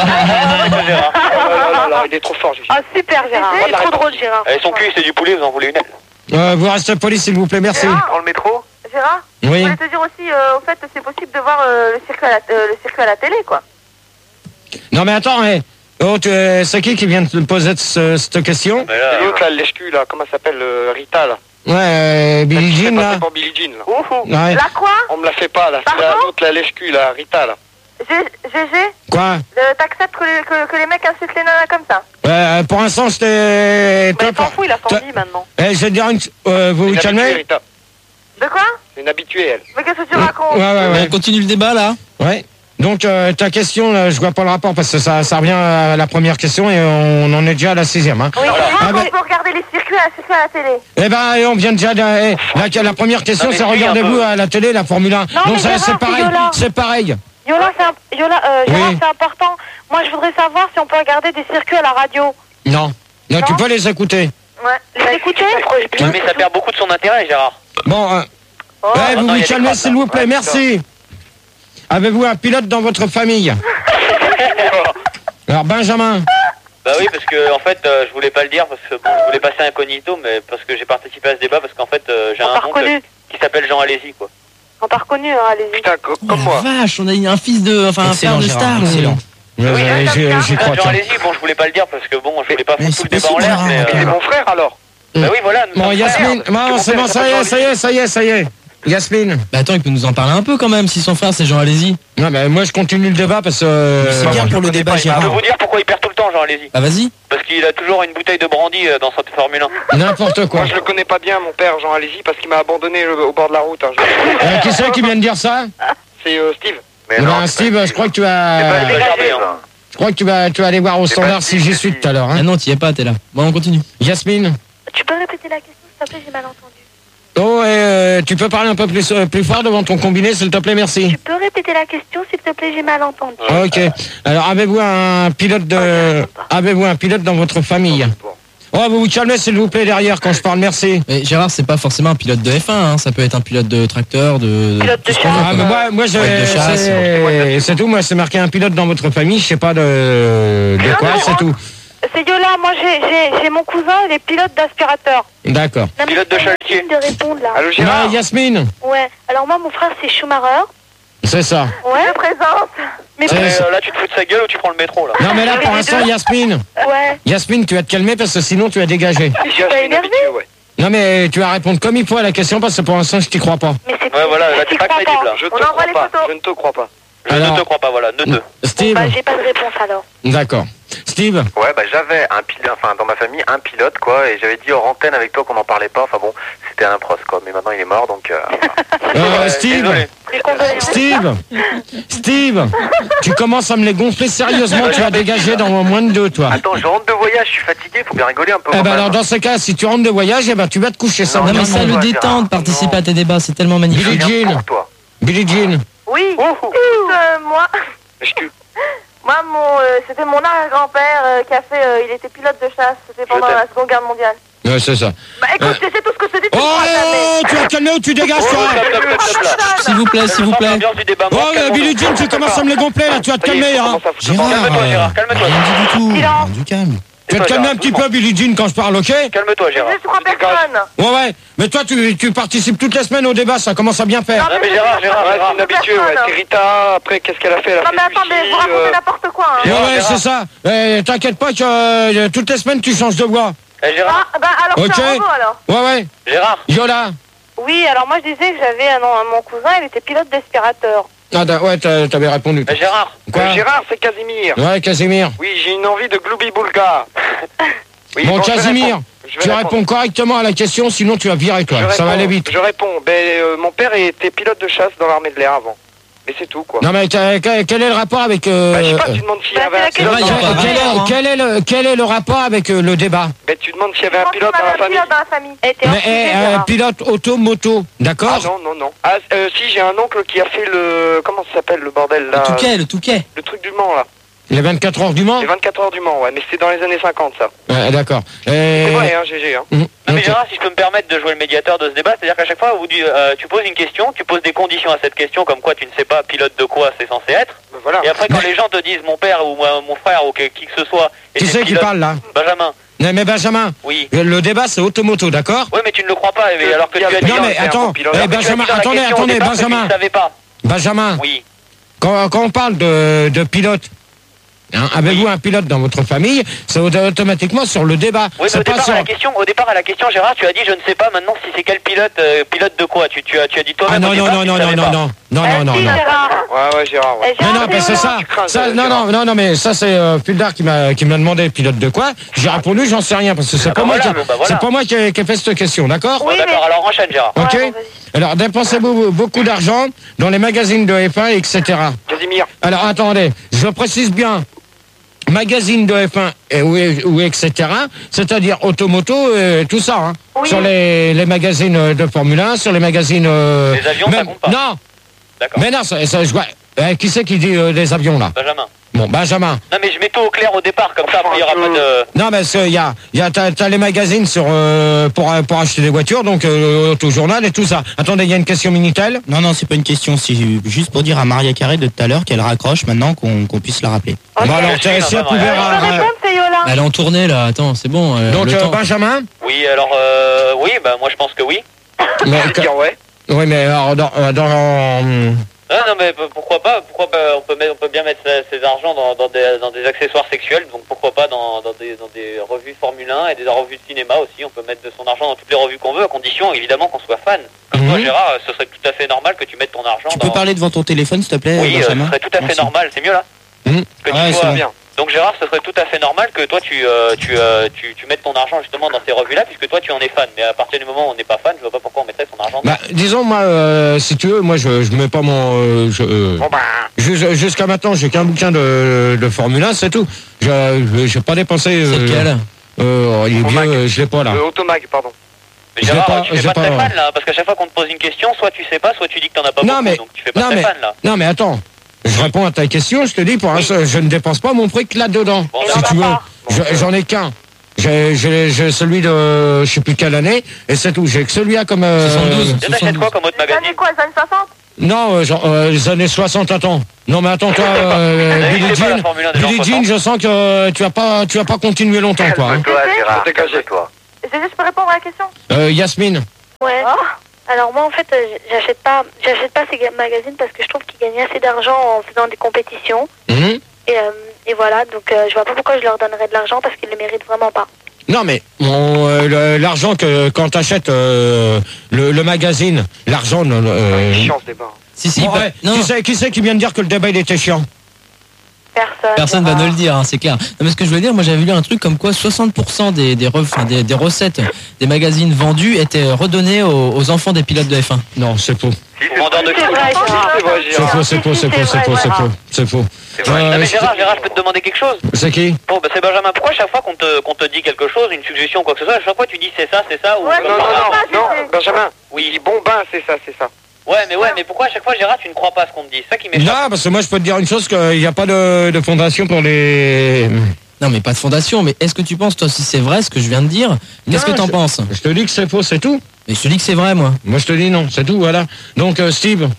là là là, il est trop fort, Gigi. Ah super Gérard, Gégé, il est trop drôle Gérard. Allez, son cul c'est du poulet, vous en voulez une aile? Euh, vous restez poli, s'il vous plaît, merci. Prends le métro. Gérard, je Oui. voulais te dire aussi, euh, au fait, c'est possible de voir euh, le, circuit à la, euh, le circuit à la télé, quoi. Non, mais attends, eh. Oh, tu- euh, c'est qui qui vient de te poser ce- cette question? Mais là, Et l'autre là, le lèche-cul là, comment ça s'appelle euh, Rita là. Ouais, euh, Billie Celle qui Jean, s'est là. passée pour Billie Jean là. Ouhou. Ouais. La quoi? On me la fait pas là, c'est la- Pardon l'autre la lèche-cul là, Rita là. G G, Quoi? euh, t'acceptes que, les- que, que les mecs insultent les nanas comme ça? Ouais, euh, pour l'instant, c'était Mais il top. s'en fout, il a Toi- cent dix maintenant. Eh, je vais te dire une... Euh, vous C'est vous une habituée, calmez? Rita. De quoi? C'est une habituée elle. Mais qu'est-ce que tu racontes? Ouais, ouais, ouais. On continue le débat là. Ouais. Donc, euh, ta question, là, je vois pas le rapport parce que ça, ça revient à la première question et on en est déjà à la sixième. Hein. Oui, Voilà. c'est Ah, vrai ben- qu'on peut regarder les circuits à, circuits à la télé. Eh ben, et on vient déjà de... eh, la, la première question, Non, mais c'est suis un regardez-vous peu. à la télé la Formule un. Non, Donc, mais ça, Gérard, c'est c'est pareil. Yola. C'est pareil. Yola, c'est un- Yola, euh, Gérard, Oui. c'est important. Moi, je voudrais savoir si on peut regarder des circuits à la radio. Non. Non, tu Non. peux les écouter. Ouais. Les écouter? Oui, mais ça perd beaucoup de son intérêt, Gérard. Bon, euh, Oh, ouais, vous non, il y vous a des calmez, crasses, s'il là. vous plaît. Ouais, Merci. Avez-vous un pilote dans votre famille? Alors, Benjamin. Bah oui, parce que en fait, euh, je voulais pas le dire parce que bon, je voulais passer incognito, mais parce que j'ai participé à ce débat parce qu'en fait, euh, j'ai On t'a un oncle reconnu. qui s'appelle Jean Alési, quoi. On t'a reconnu, hein, allez-y. Putain, co- Oh, comme moi. la vache, on a eu un fils de, enfin un Excellent, frère de Gérard, star. excellent. Ouais, Oui, ouais, comme j'y ça. j'y Ah, crois. Jean tiens. Alési, bon, je voulais pas le dire parce que bon, je voulais pas Mais foutre tout le c'est débat en l'air, possible, mais. Gérard. C'est euh, mon frère alors. Bah oui, voilà. nous Bon, sommes Yasmine, frères. non, Mon c'est père, bon, il ça y s'appelle est, ça y est, ça y est, ça y est. Yasmine. Bah attends, il peut nous en parler un peu quand même si son frère c'est Jean Alési. Non, mais moi, je continue le débat parce que... euh, C'est bien pour le débat, Je peux Gérard. vous dire pourquoi il perd tout le temps, Jean Alési. Bah vas-y. Parce qu'il a toujours une bouteille de brandy euh, dans sa Formule un. N'importe quoi. Moi je le connais pas bien mon père Jean Alési parce qu'il m'a abandonné le- au bord de la route un jour. Euh, qui c'est qui vient de dire ça? c'est euh, Steve. Mais Eh non, ben, c'est Steve, pas je crois que tu C'est pas vas, dégagé, regardez, ça. je crois que tu vas, tu vas aller voir au C'est standard pas si j'y suis tout à l'heure. Ah Hein. non, t'y es pas, t'es là. Bon, on continue. Yasmine. Tu peux répéter la question, s'il te plaît, j'ai mal entendu. Oh, et, euh, tu peux parler un peu plus, euh, plus fort devant ton combiné, s'il te plaît, merci. Tu peux répéter la question, s'il te plaît, j'ai mal entendu. Ok. Alors, avez-vous un pilote de, avez-vous un pilote dans votre famille? Oh, vous vous calmez, s'il vous plaît, derrière, quand je parle, merci. Mais Gérard, c'est pas forcément un pilote de F un, hein. Ça peut être un pilote de tracteur, de. Pilote de tout ce qu'on veut, chasse. Ah, quoi. mais moi, moi, je, Ouais, de chasse. c'est, c'est tout, moi, c'est marqué un pilote dans votre famille, je sais pas de, de quoi, c'est tout. C'est Yola, moi j'ai, j'ai, j'ai mon cousin, il est pilote d'aspirateur. D'accord. Non, mais Pilote de c'est chalutier. impossible de répondre là. Allô, Gérard. Non, Yasmine, Ouais, alors moi mon frère c'est Schumacher. c'est ça. Ouais. Je présente. Mais C'est- Mais, c'est- euh, là, tu te fous de sa gueule ou tu prends le métro, là? Non, mais là, pour l'instant, Yasmine, ouais. Yasmine, tu vas te calmer parce que sinon, tu vas dégager. Je suis pas énervée. Ouais. Non, mais tu vas répondre comme il faut à la question parce que pour l'instant, je t'y crois pas. Mais c'est Ouais, voilà, là, je t'es t'y pas crois crédible, là. Je te On envoie crois les pas. photos. Je ne te crois pas. Je Alors- ne te crois pas, voilà, ne te. Steve, Bah j'ai pas de réponse alors. d'accord. Steve, Ouais, bah j'avais un pilote, enfin dans ma famille, un pilote quoi, et j'avais dit hors antenne avec toi qu'on n'en parlait pas, enfin bon, c'était un pros quoi, mais maintenant il est mort donc... Euh, euh, Ouais, Steve, désolé. Les condoléances. Steve, Steve, tu commences à me les gonfler sérieusement, tu vas dégager dans moins de deux, toi. Attends, je rentre de voyage, je suis fatigué, faut bien rigoler un peu. Eh quand ben même. alors dans ce cas, si tu rentres de voyage, eh ben tu vas te coucher ça. Non, mais ça non, le non, détend Gérard, de participer non. à tes débats, c'est tellement magnifique. Billie Bien Jean, pour toi. Billie Jean. Oui. Oh, Écoute, euh, moi, excuse. moi mon, euh, c'était mon arrière-grand-père euh, qui a fait, euh, il était pilote de chasse, c'était pendant t'aime. la Seconde Guerre mondiale. Ouais, c'est ça. Bah écoute, je sais tout ce que je te dis, tu Oh, me crois jamais. tu vas te calmer ou tu dégages, Oh, toi? stop, stop, stop, stop, là. S'il vous plaît, s'il vous plaît. L'ambiance du débat, Oh, moi, euh, calmons-nous. Billie Jean, tu commences à me les gonfler, là, tu vas te Ça y est, calmer, ça hein. commence à foutre. Gérard, Calme-toi, euh, Gérard, calme-toi. Rien dit du tout. Silence. Du calme. tu vas te calmer un petit peu, Billie Jean, quand je parle, ok? Calme-toi, Gérard. Je crois personne. Ouais, ouais. Mais toi, tu, tu participes toutes les semaines au débat, ça commence à bien faire. Non, mais Gérard, Gérard, Ouais, c'est Gérard. une habituée, ouais. C'est Rita, après qu'est-ce qu'elle a fait? Elle a Non fait mais attendez, Lucie, vous racontez euh, n'importe quoi. Hein. Ouais, Gérard, ouais, Gérard. c'est ça. Eh, t'inquiète pas que euh, toutes les semaines, tu changes de voix. Eh, Gérard, Ah, bah alors Ok. c'est un robot alors. Ouais, ouais. Gérard. Yola. Oui, alors moi je disais que j'avais un, un- mon cousin, il était pilote d'aspirateur. Ah, da- ouais, t'as- t'avais répondu. Eh, Gérard. Quoi? euh, Gérard, c'est Casimir. Ouais, Casimir. Oui, j'ai une envie de Gloubi Boulga. Oui, Bon, je vais Casimir, répondre. Je vais tu répondre. réponds correctement à la question, sinon tu vas virer, toi. Je Ça va réponds, aller vite. Je réponds. Ben, euh, mon père était pilote de chasse dans l'armée de l'air avant. Mais c'est tout, quoi. Non, mais t'as- quel quel est le rapport avec... Euh, Bah, je sais pas, euh, tu demandes s'il y bah, avait c'est un la pilote question. dans Ouais, la y a pas quel, famille. de- est, quel, est le, quel est le rapport avec euh, le débat? Ben, tu demandes s'il y avait Je un pense pilote qu'il dans m'avait la un famille. pilote dans la famille. Elle était Mais enculée, eh, euh, Gérard. pilote auto-moto, Ah d'accord? non, non, non. Ah, euh, si, j'ai un oncle qui a fait le... Comment ça s'appelle, le bordel, là? Le Touquet, le Touquet. Le truc du Mans, là. Les vingt-quatre heures du Mans? Les vingt-quatre heures du Mans, ouais. Mais c'était dans les années cinquante, ça. Ouais, d'accord. C'est Et... vrai, hein, G G, hein. Mmh, Non, mais ok. Gérard, si je peux me permettre de jouer le médiateur de ce débat, c'est-à-dire qu'à chaque fois, vous, dites, euh, tu poses une question, tu poses des conditions à cette question, comme quoi tu ne sais pas pilote de quoi c'est censé être, Ben, voilà. et après quand les gens te disent mon père ou moi, mon frère ou que- qui que ce soit, Qui était c'est qui pilote- parle, là? Benjamin, Non, mais Benjamin, oui. le débat, c'est automoto, d'accord? Oui, mais tu ne le crois pas, mais alors que tu as dit... Non, mais c'est un attends, bon pilote. eh, alors que tu as dit Benjamin, dans la attendez, question au attendez, départ que Benjamin. Tu ne savais pas. Benjamin, Oui. quand, quand on parle de, de pilote, hein, avez-vous un pilote dans votre famille? C'est auto- automatiquement sur le débat. Oui, mais c'est au pas départ, sur... à la question, au départ, à la question, Gérard, tu as dit, je ne sais pas maintenant si c'est quel pilote, euh, pilote de quoi. Tu, tu as, tu as dit Ah toi-même. non, au non, départ, non, tu non, ne non, savais non, pas. non, non, non, Eh, non, si, non. Gérard. Ouais, ouais, Gérard, ouais. Eh, Mais Gérard, non, mais c'est Yola. ça, Tu crains, ça euh, non, non, non, non, mais ça c'est euh, Puldar qui m'a qui m'a demandé pilote de quoi. J'ai répondu, j'en sais rien parce que c'est Ah pas bah moi voilà, qui, bon bah voilà. c'est pas moi qui ai, qui ai fait cette question, d'accord? Bon, Oui, d'accord, mais- alors enchaîne, Gérard. Ok. Ouais, bon, vas-y. Alors dépensez-vous beaucoup d'argent dans les magazines de F un, et cetera. Casimir. Alors attendez, je précise bien. Magazine de F un et, ou, ou et cetera. C'est-à-dire automoto, euh, tout ça. Hein. Oui. Sur les, les magazines de Formule un, sur les magazines. Euh, Les avions, ça compte pas. Non, D'accord. mais non, ça, ça, je vois. Euh, qui c'est qui dit euh, les avions là? Benjamin. Bon, Benjamin. Non, mais je mets tout au clair au départ, comme ça, après, il n'y aura pas de... Non, mais il y a, y a t'as, t'as les magazines sur euh, pour euh, pour acheter des voitures, donc euh, Autojournal et tout ça. Attendez, il y a une question Minitel. Non, non, c'est pas une question. C'est juste pour dire à Maria Carré de tout à l'heure qu'elle raccroche maintenant, qu'on qu'on puisse la rappeler. Ok. Bon alors, je suis t'as- si là, elle pouvait ouais. Je peux ra- ra- répondre, c'est Yola. Elle est en tournée là, attends, c'est bon. euh, donc le euh, temps. Benjamin. Oui, alors, euh, oui, bah, moi, je pense que oui. Mais, Je vais dire ouais. oui, mais alors dans, euh, dans euh, Ah, non, mais p- pourquoi pas, pourquoi pas, on peut, mettre, on peut bien mettre ses ses argent dans, dans, des, dans des accessoires sexuels, donc pourquoi pas dans, dans, des, dans des revues Formule un et des revues de cinéma aussi, on peut mettre de son argent dans toutes les revues qu'on veut, à condition évidemment qu'on soit fan. Comme toi Mhm. Gérard, ce serait tout à fait normal que tu mettes ton argent Tu dans... peux parler devant ton téléphone, s'il te plaît, Oui, euh, ce Benjamin? serait tout à fait Merci. normal, c'est mieux là Mhm. Que Ouais, tu c'est sois... bon. Bien. Donc Gérard, ce serait tout à fait normal que toi tu, euh, tu, euh, tu, tu mettes ton argent justement dans ces revues-là, puisque toi tu en es fan. Mais à partir du moment où on n'est pas fan, je vois pas pourquoi on mettrait son argent. Bah, disons moi, euh, si tu veux, moi je, je mets pas mon. Euh, je, euh, Bon bah, jus- Jusqu'à maintenant, j'ai qu'un bouquin de, de Formule un, c'est tout. Je j'ai pas dépensé. C'est Euh, lequel euh, il est vieux, euh, je l'ai pas là. le Automag, pardon. Mais je l'ai Gérard, pas- tu fais j'ai pas, pas- très fan là, parce qu'à chaque fois qu'on te pose une question, soit tu sais pas, soit tu dis que t'en as pas Non, beaucoup, mais- donc tu fais pas non, très mais- fan là. Non mais attends, je réponds à ta question, je te dis pour l'instant, je ne dépense pas mon prix que là-dedans. Bon, si d'accord. tu veux, Je- j'en ai qu'un. J'ai j'ai- j'ai celui de je sais plus quelle année, et c'est tout. J'ai que celui-là comme. euh, soixante-douze. Et t'achètes quoi comme autre Les magazine? années quoi, les années soixante? Non, euh, genre, euh, les années soixante, attends. Non mais attends, toi, euh, Vous Billie savez pas la Jean, Formule un des gens Billie Jean, soixante? je sens que euh, tu vas pas, tu vas pas continuer longtemps, quoi. Hein. Calme-toi, Gérard, Dégagez. calme-toi. Gégé, je peux répondre à la question? Euh, Yasmine. Ouais. Oh. Alors moi en fait euh, j'achète pas j'achète pas ces ga- magazines parce que je trouve qu'ils gagnent assez d'argent en faisant des compétitions Mhm. et, euh, et voilà donc euh, je vois pas pourquoi je leur donnerais de l'argent parce qu'ils le méritent vraiment pas. Non mais bon, euh, le- l'argent que quand t'achètes euh, le, le magazine, l'argent. Euh, C'est chiant ce débat. Si, si, bon, pas- ouais, non, qui c'est qui c'est qui vient de dire que le débat il était chiant? Personne. personne va nous le dire, hein, c'est clair. Non, mais ce que je veux dire, moi j'avais lu un truc comme quoi soixante pour cent des, des, re- enfin, des, des recettes des magazines vendus étaient redonnées aux, aux enfants des pilotes de F un. Non, c'est faux. Si, c'est Vendeur de C'est films. vrai, C'est Gérard. vrai, C'est Gérard. faux, c'est faux, c'est faux, c'est faux, c'est faux, c'est faux. C'est vrai. Euh, Non mais je- Gérard, Gérard, je peux te demander quelque chose? C'est qui? Bon, bah, c'est Benjamin, pourquoi chaque fois qu'on te, qu'on te dit quelque chose, une suggestion, quoi que ce soit, à chaque fois tu dis c'est ça, c'est ça, ou Ouais, comme Non, non, par hasard? non, non, Benjamin. Oui. Il dit bon ben, c'est ça, c'est ça. Ouais, mais ouais, mais pourquoi à chaque fois, Gérard, tu ne crois pas à ce qu'on te dit? C'est ça qui m'échappe. Non, parce que moi je peux te dire une chose, qu'il n'y a pas de, de fondation pour les. Non, mais pas de fondation, mais est-ce que tu penses, toi, si c'est vrai ce que je viens de dire, qu'est-ce que Non, t'en je- penses? Je te dis que c'est faux, c'est tout. Mais je te dis que c'est vrai, moi. Moi je te dis non, c'est tout, voilà. Donc euh, Steve,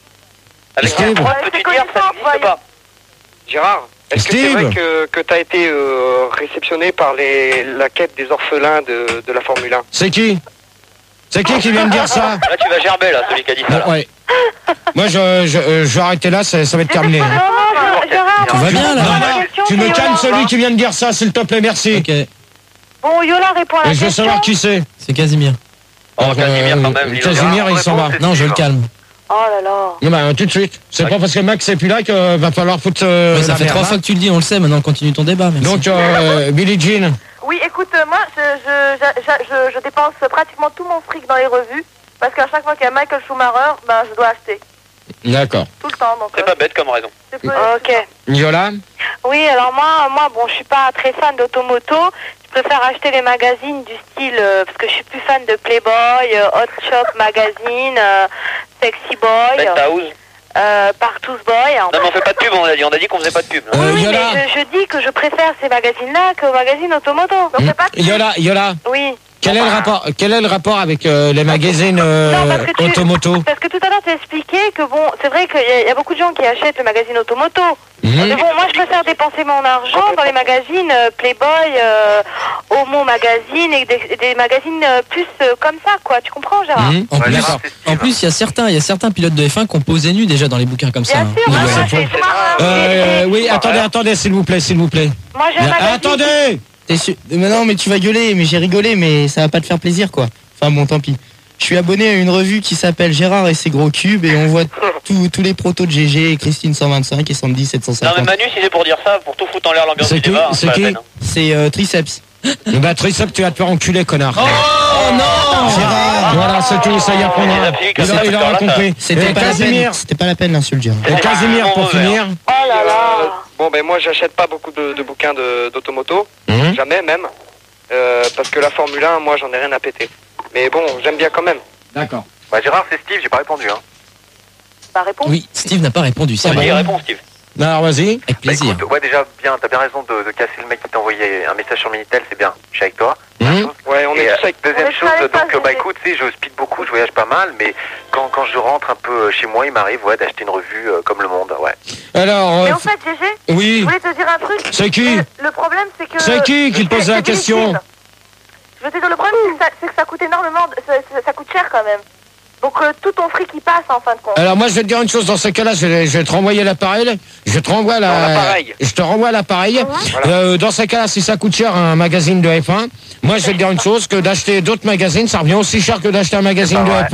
Avec Steve. quelle preuve Ouais, peux-tu c'est dire que ça connaissance, n'existe pas? Gérard, est-ce que c'est Steve. vrai que, que tu as été euh, réceptionné par les, la quête des orphelins de, de la Formule un? c'est qui? C'est qui qui vient de dire ça? Là, tu vas gerber, là, celui qui a dit ça. Là. Ouais. Moi je, je, euh, je vais arrêter là, ça, ça va être terminé. Non, hein. non, Gérard, Tout va moi, bien, je là. réponds à Non, la non, question, tu me c'est calmes Yola. celui qui vient de dire ça, s'il te plaît, merci. Ok, Bon, Yola répond à la Et je veux question. savoir qui c'est. c'est Casimir. Oh, Casimir, quand même, il est Casimir, il s'en va. réponse, Non, je le Steve. calme. Oh là là. Non, bah, tout de suite. C'est pas parce que Max est plus là qu'il va falloir foutre. euh, Ouais, ça la fait merde, trois hein. fois que tu le dis, on le sait, maintenant continue ton débat, merci. Donc, euh, Billie Jean. Oui, écoute, euh, moi, je, je, je, je, je- je dépense pratiquement tout mon fric dans les revues, parce qu'à chaque fois qu'il y a Michael Schumacher, ben, je dois acheter. D'accord. Tout le temps, donc... C'est euh, pas bête comme raison. c'est peu- Ok. Yola. Oui, alors moi, moi, bon, je suis pas très fan d'automoto. Je préfère acheter les magazines du style, euh, parce que je suis plus fan de Playboy, euh, Hot Shop Magazine, euh, Sexy Boy, Penthouse. euh, Partouz Boy. Non, mais on fait pas de pub, on a dit. On a dit qu'on faisait pas de pub. là. Euh, Oui, Yola. mais je, je dis que je préfère ces magazines-là qu'aux magazines automoto. Donc, c'est pas... Yola, Yola. Oui. Quel est le rapport, quel est le rapport avec euh, les magazines euh, Non, parce que tu- automoto? Parce que tout à l'heure, tu as expliqué que bon, c'est vrai qu'il y, a- il y a beaucoup de gens qui achètent le magazine automoto. Mhm. Mais bon, moi, je préfère dépenser mon argent dans les magazines euh, Playboy, euh, Homo Magazine et des, et des magazines euh, plus euh, comme ça, quoi. Tu comprends, Gérard? Mhm. En Ouais, plus, Gérard, c'est Steve. en plus, il y a certains, il y a certains pilotes de F un qui ont posé nu déjà dans les bouquins comme ça. Bien hein. sûr, Ouais, moi, ouais. moi, c'est j'ai- faux. moi, Euh, j'ai- oui, attendez, attendez, s'il vous plaît, s'il vous plaît. moi, j'ai un magazine. Attendez. T'es sûr Mais non, mais tu vas gueuler, mais j'ai rigolé, mais ça va pas te faire plaisir, quoi. Enfin bon, tant pis. Je suis abonné à une revue qui s'appelle Gérard et ses gros cubes et on voit tous tous les protos de G G, Christine cent vingt-cinq et Sandy sept cent Non, mais cinquante. Manu, si c'est pour dire ça, pour tout foutre en l'air l'ambiance C'est du qui débat, hein, C'est pas qui la peine, hein. C'est euh, Triceps. Bah, Tricep, tu vas te faire enculer, connard. Oh non Gérard, Voilà, c'est tout, ça y apprendra. Il a fini comme Il a, ça, il alors aura là, ça- compris. c'était Et pas la peine. Casimir, C'était pas la peine l'insulte, Gérard. et Casimir, pour finir. Oh là là. Euh, bon, ben moi, j'achète pas beaucoup de, de bouquins de- d'automoto. Mhm. Jamais, même. Euh, parce que la Formule un, moi, j'en ai rien à péter. Mais bon, j'aime bien quand même. D'accord. Bah, Gérard, c'est Steve, j'ai pas répondu. Hein. Bah, réponds. Oui, Steve n'a pas répondu, c'est Ouais, vrai. il répond, Steve. Alors, vas-y. Avec Bah, plaisir. écoute, ouais, déjà, bien, t'as bien raison de, de casser le mec qui t'a envoyé un message sur Minitel, c'est bien. Je suis avec toi. Mhm. Ouais, on Et, est euh, tous avec... deuxième On est chose, tous avec donc toi, euh, bah G G. écoute, tu sais, je speed beaucoup, je voyage pas mal, mais quand, quand je rentre un peu chez moi, il m'arrive ouais, d'acheter une revue euh, comme Le Monde, ouais. Alors, Mais euh, en fait, G G, je oui. voulais te dire un truc. C'est qui? Le, le problème, c'est que... C'est qui qui te pose la C'est Billie question? Jean. Je veux te dire, le problème, c'est que, ça- c'est que ça coûte énormément, de- ça, ça- ça coûte cher quand même. Donc euh, tout ton fric, il passe en fin de compte. Alors moi je vais te dire une chose, dans ce cas-là, je vais, je vais te renvoyer l'appareil, je te renvoie la, Non, l'appareil. je te renvoie l'appareil. Euh, dans ce cas-là, si ça coûte cher un magazine de F un, moi je vais te dire une chose, que d'acheter d'autres magazines, ça revient aussi cher que d'acheter un magazine C'est de pas F un.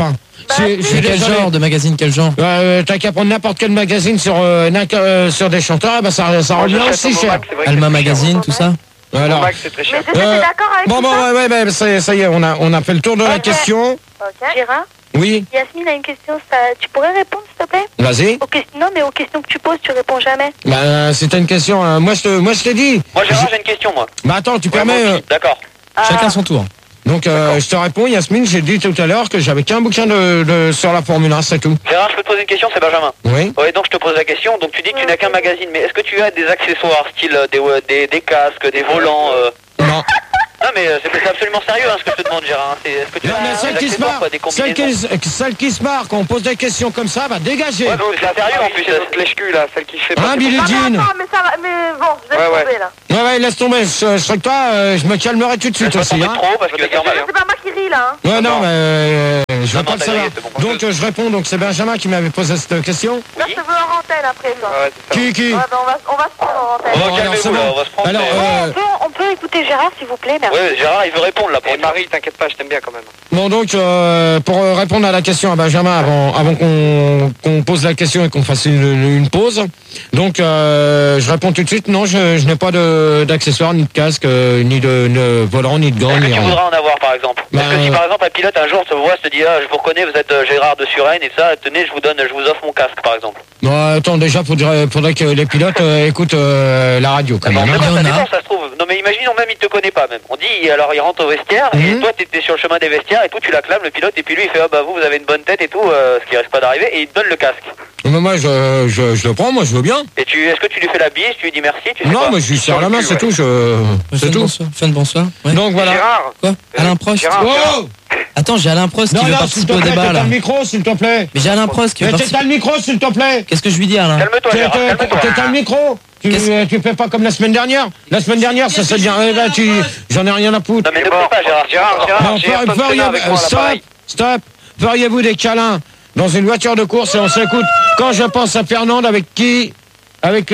Je- je suis Quel désolé. genre de magazine, quel genre Euh, T'as qu'à prendre n'importe quel magazine sur, euh, n'in- euh, sur des chanteurs, bah ça, ça Moi, revient j'achète aussi au cher. Momac, c'est vrai que Alma c'est très cher. Magazine, tout ça Alors, Momac, c'est très Mais cher. Gégé, Euh, t'es d'accord avec bon, tout bon, ça ouais, ouais, bah, ça, ça y est, on a, on a fait le tour de la Ok. question. Ok. Gérard, Oui, Yasmine a une question. Ça, tu pourrais répondre, s'il te plaît vas-y. aux questions, Non, mais aux questions que tu poses, tu réponds jamais. Bah, c'était une question. euh, moi, je te, moi, je t'ai dit. Moi, Gérard, j'ai une question, moi. Bah, attends, tu Ouais, permets. moi euh, aussi. D'accord. Chacun son tour. donc, euh, je te réponds, Yasmine. J'ai dit tout à l'heure que j'avais qu'un bouquin de, de, sur la Formule un, c'est tout. Gérard, je peux te poser une question, c'est Benjamin. Oui. Ouais, donc je te pose la question. Donc tu dis que tu n'as qu'un magazine, mais est-ce que tu as des accessoires, style euh, des, euh, des, des casques, des volants euh... Non. Non, mais euh, c'est c'est absolument sérieux hein, ce que je te demande, Gérard. hein. C'est- Est-ce que tu Non, as mais des celle qui se accessoires, marre, quoi, des celle combinaisons qui, celle qui se marre quand on pose des questions comme ça, bah, dégagez. Ouais, donc c'est sérieux en plus. C'est notre lèche-cul, là, celle qui fait pas. Hein, Billie Non, mais Jean. attends, mais ça va, mais bon, je vais Ouais, ouais. tomber là. Ouais, ouais, laisse tomber. Je, je serais que toi, euh, je me calmerai tout de suite Je aussi. tomber Hein. trop parce que c'est normal. C'est pas moi qui ris là, hein. Ouais, non, mais euh, je Non, veux non, pas le t'as savoir. grillé, c'est bon. Donc, euh, je réponds. Donc, c'est Benjamin qui m'avait posé cette question. Là, je te veux en antenne après, toi. Ouais, c'est ça. Qui, qui Ouais, bah, on va, on va se prendre en antenne. Oh, alors, calmez-vous, c'est là, bon. on va se prendre. Alors, mais- euh, on, peut, on peut écouter Gérard, s'il vous plaît, merci. Ouais, Gérard, il veut répondre là pour Et une fois. Marie, t'inquiète pas, je t'aime bien quand même. Bon, donc, euh, pour euh, répondre à la question à Benjamin, avant, avant qu'on qu'on pose la question et qu'on fasse une, une pause, donc, euh, je réponds tout de suite, non, je, je n'ai pas de- d'accessoires, ni de casque, euh, ni de, de volant, ni de gants, Est-ce que ni tu rien. voudrais en avoir par exemple Bah, Est-ce que si euh, par exemple un pilote un jour te voit, se dit ah je vous reconnais, vous êtes euh, Gérard de Suresnes et ça, tenez je vous donne, je vous offre mon casque par exemple. Bon, attends, déjà, faudrait, faudrait que les pilotes euh, écoutent euh, la radio, quand Bon, même. mais hein. non, Il y ça en a. dépend, ça se trouve. Non mais imaginons même il te connaît pas même. On dit alors il rentre au vestiaire et Mhm. toi t'étais sur le chemin des vestiaires et tout, tu l'acclames le pilote et puis lui il fait ah bah vous vous avez une bonne tête et tout, euh, ce qui risque pas d'arriver et il te donne le casque. Mais moi, je, je, je le prends, moi, je veux bien. Et tu est-ce que tu lui fais la bise, tu lui dis merci, tu sais Non, pas mais je lui serre la main, cul, c'est ouais. tout, je... C'est Fun, tout. bonsoir. Fun, bonsoir. Ouais. Donc, voilà. Gérard, Quoi Alain Prost Gérard, Oh Attends, j'ai Alain Prost non, qui veut non, s'il te participer au plaît, débat t'as là. le micro, s'il te plaît. Mais j'ai Alain Prost qui veut Mais t'as participer. le micro, s'il te plaît. Qu'est-ce que je lui dis, Alain Calme-toi T'as- Gérard, t'as- calme-toi. T'as le micro. Tu, Qu'est-ce- euh, tu fais pas comme la semaine dernière. La semaine dernière, ça s'est bien. Eh ben, tu, j'en ai rien à foutre. Non mais Il ne est mort. pleure pas Gérard. Gérard, Gérard, Non, j'ai fer- Ayrton Senna feriez- avec moi à stop, l'appareil. stop. Feriez-vous des câlins dans une voiture de course et on s'écoute. Quand je pense à Fernande, avec qui, avec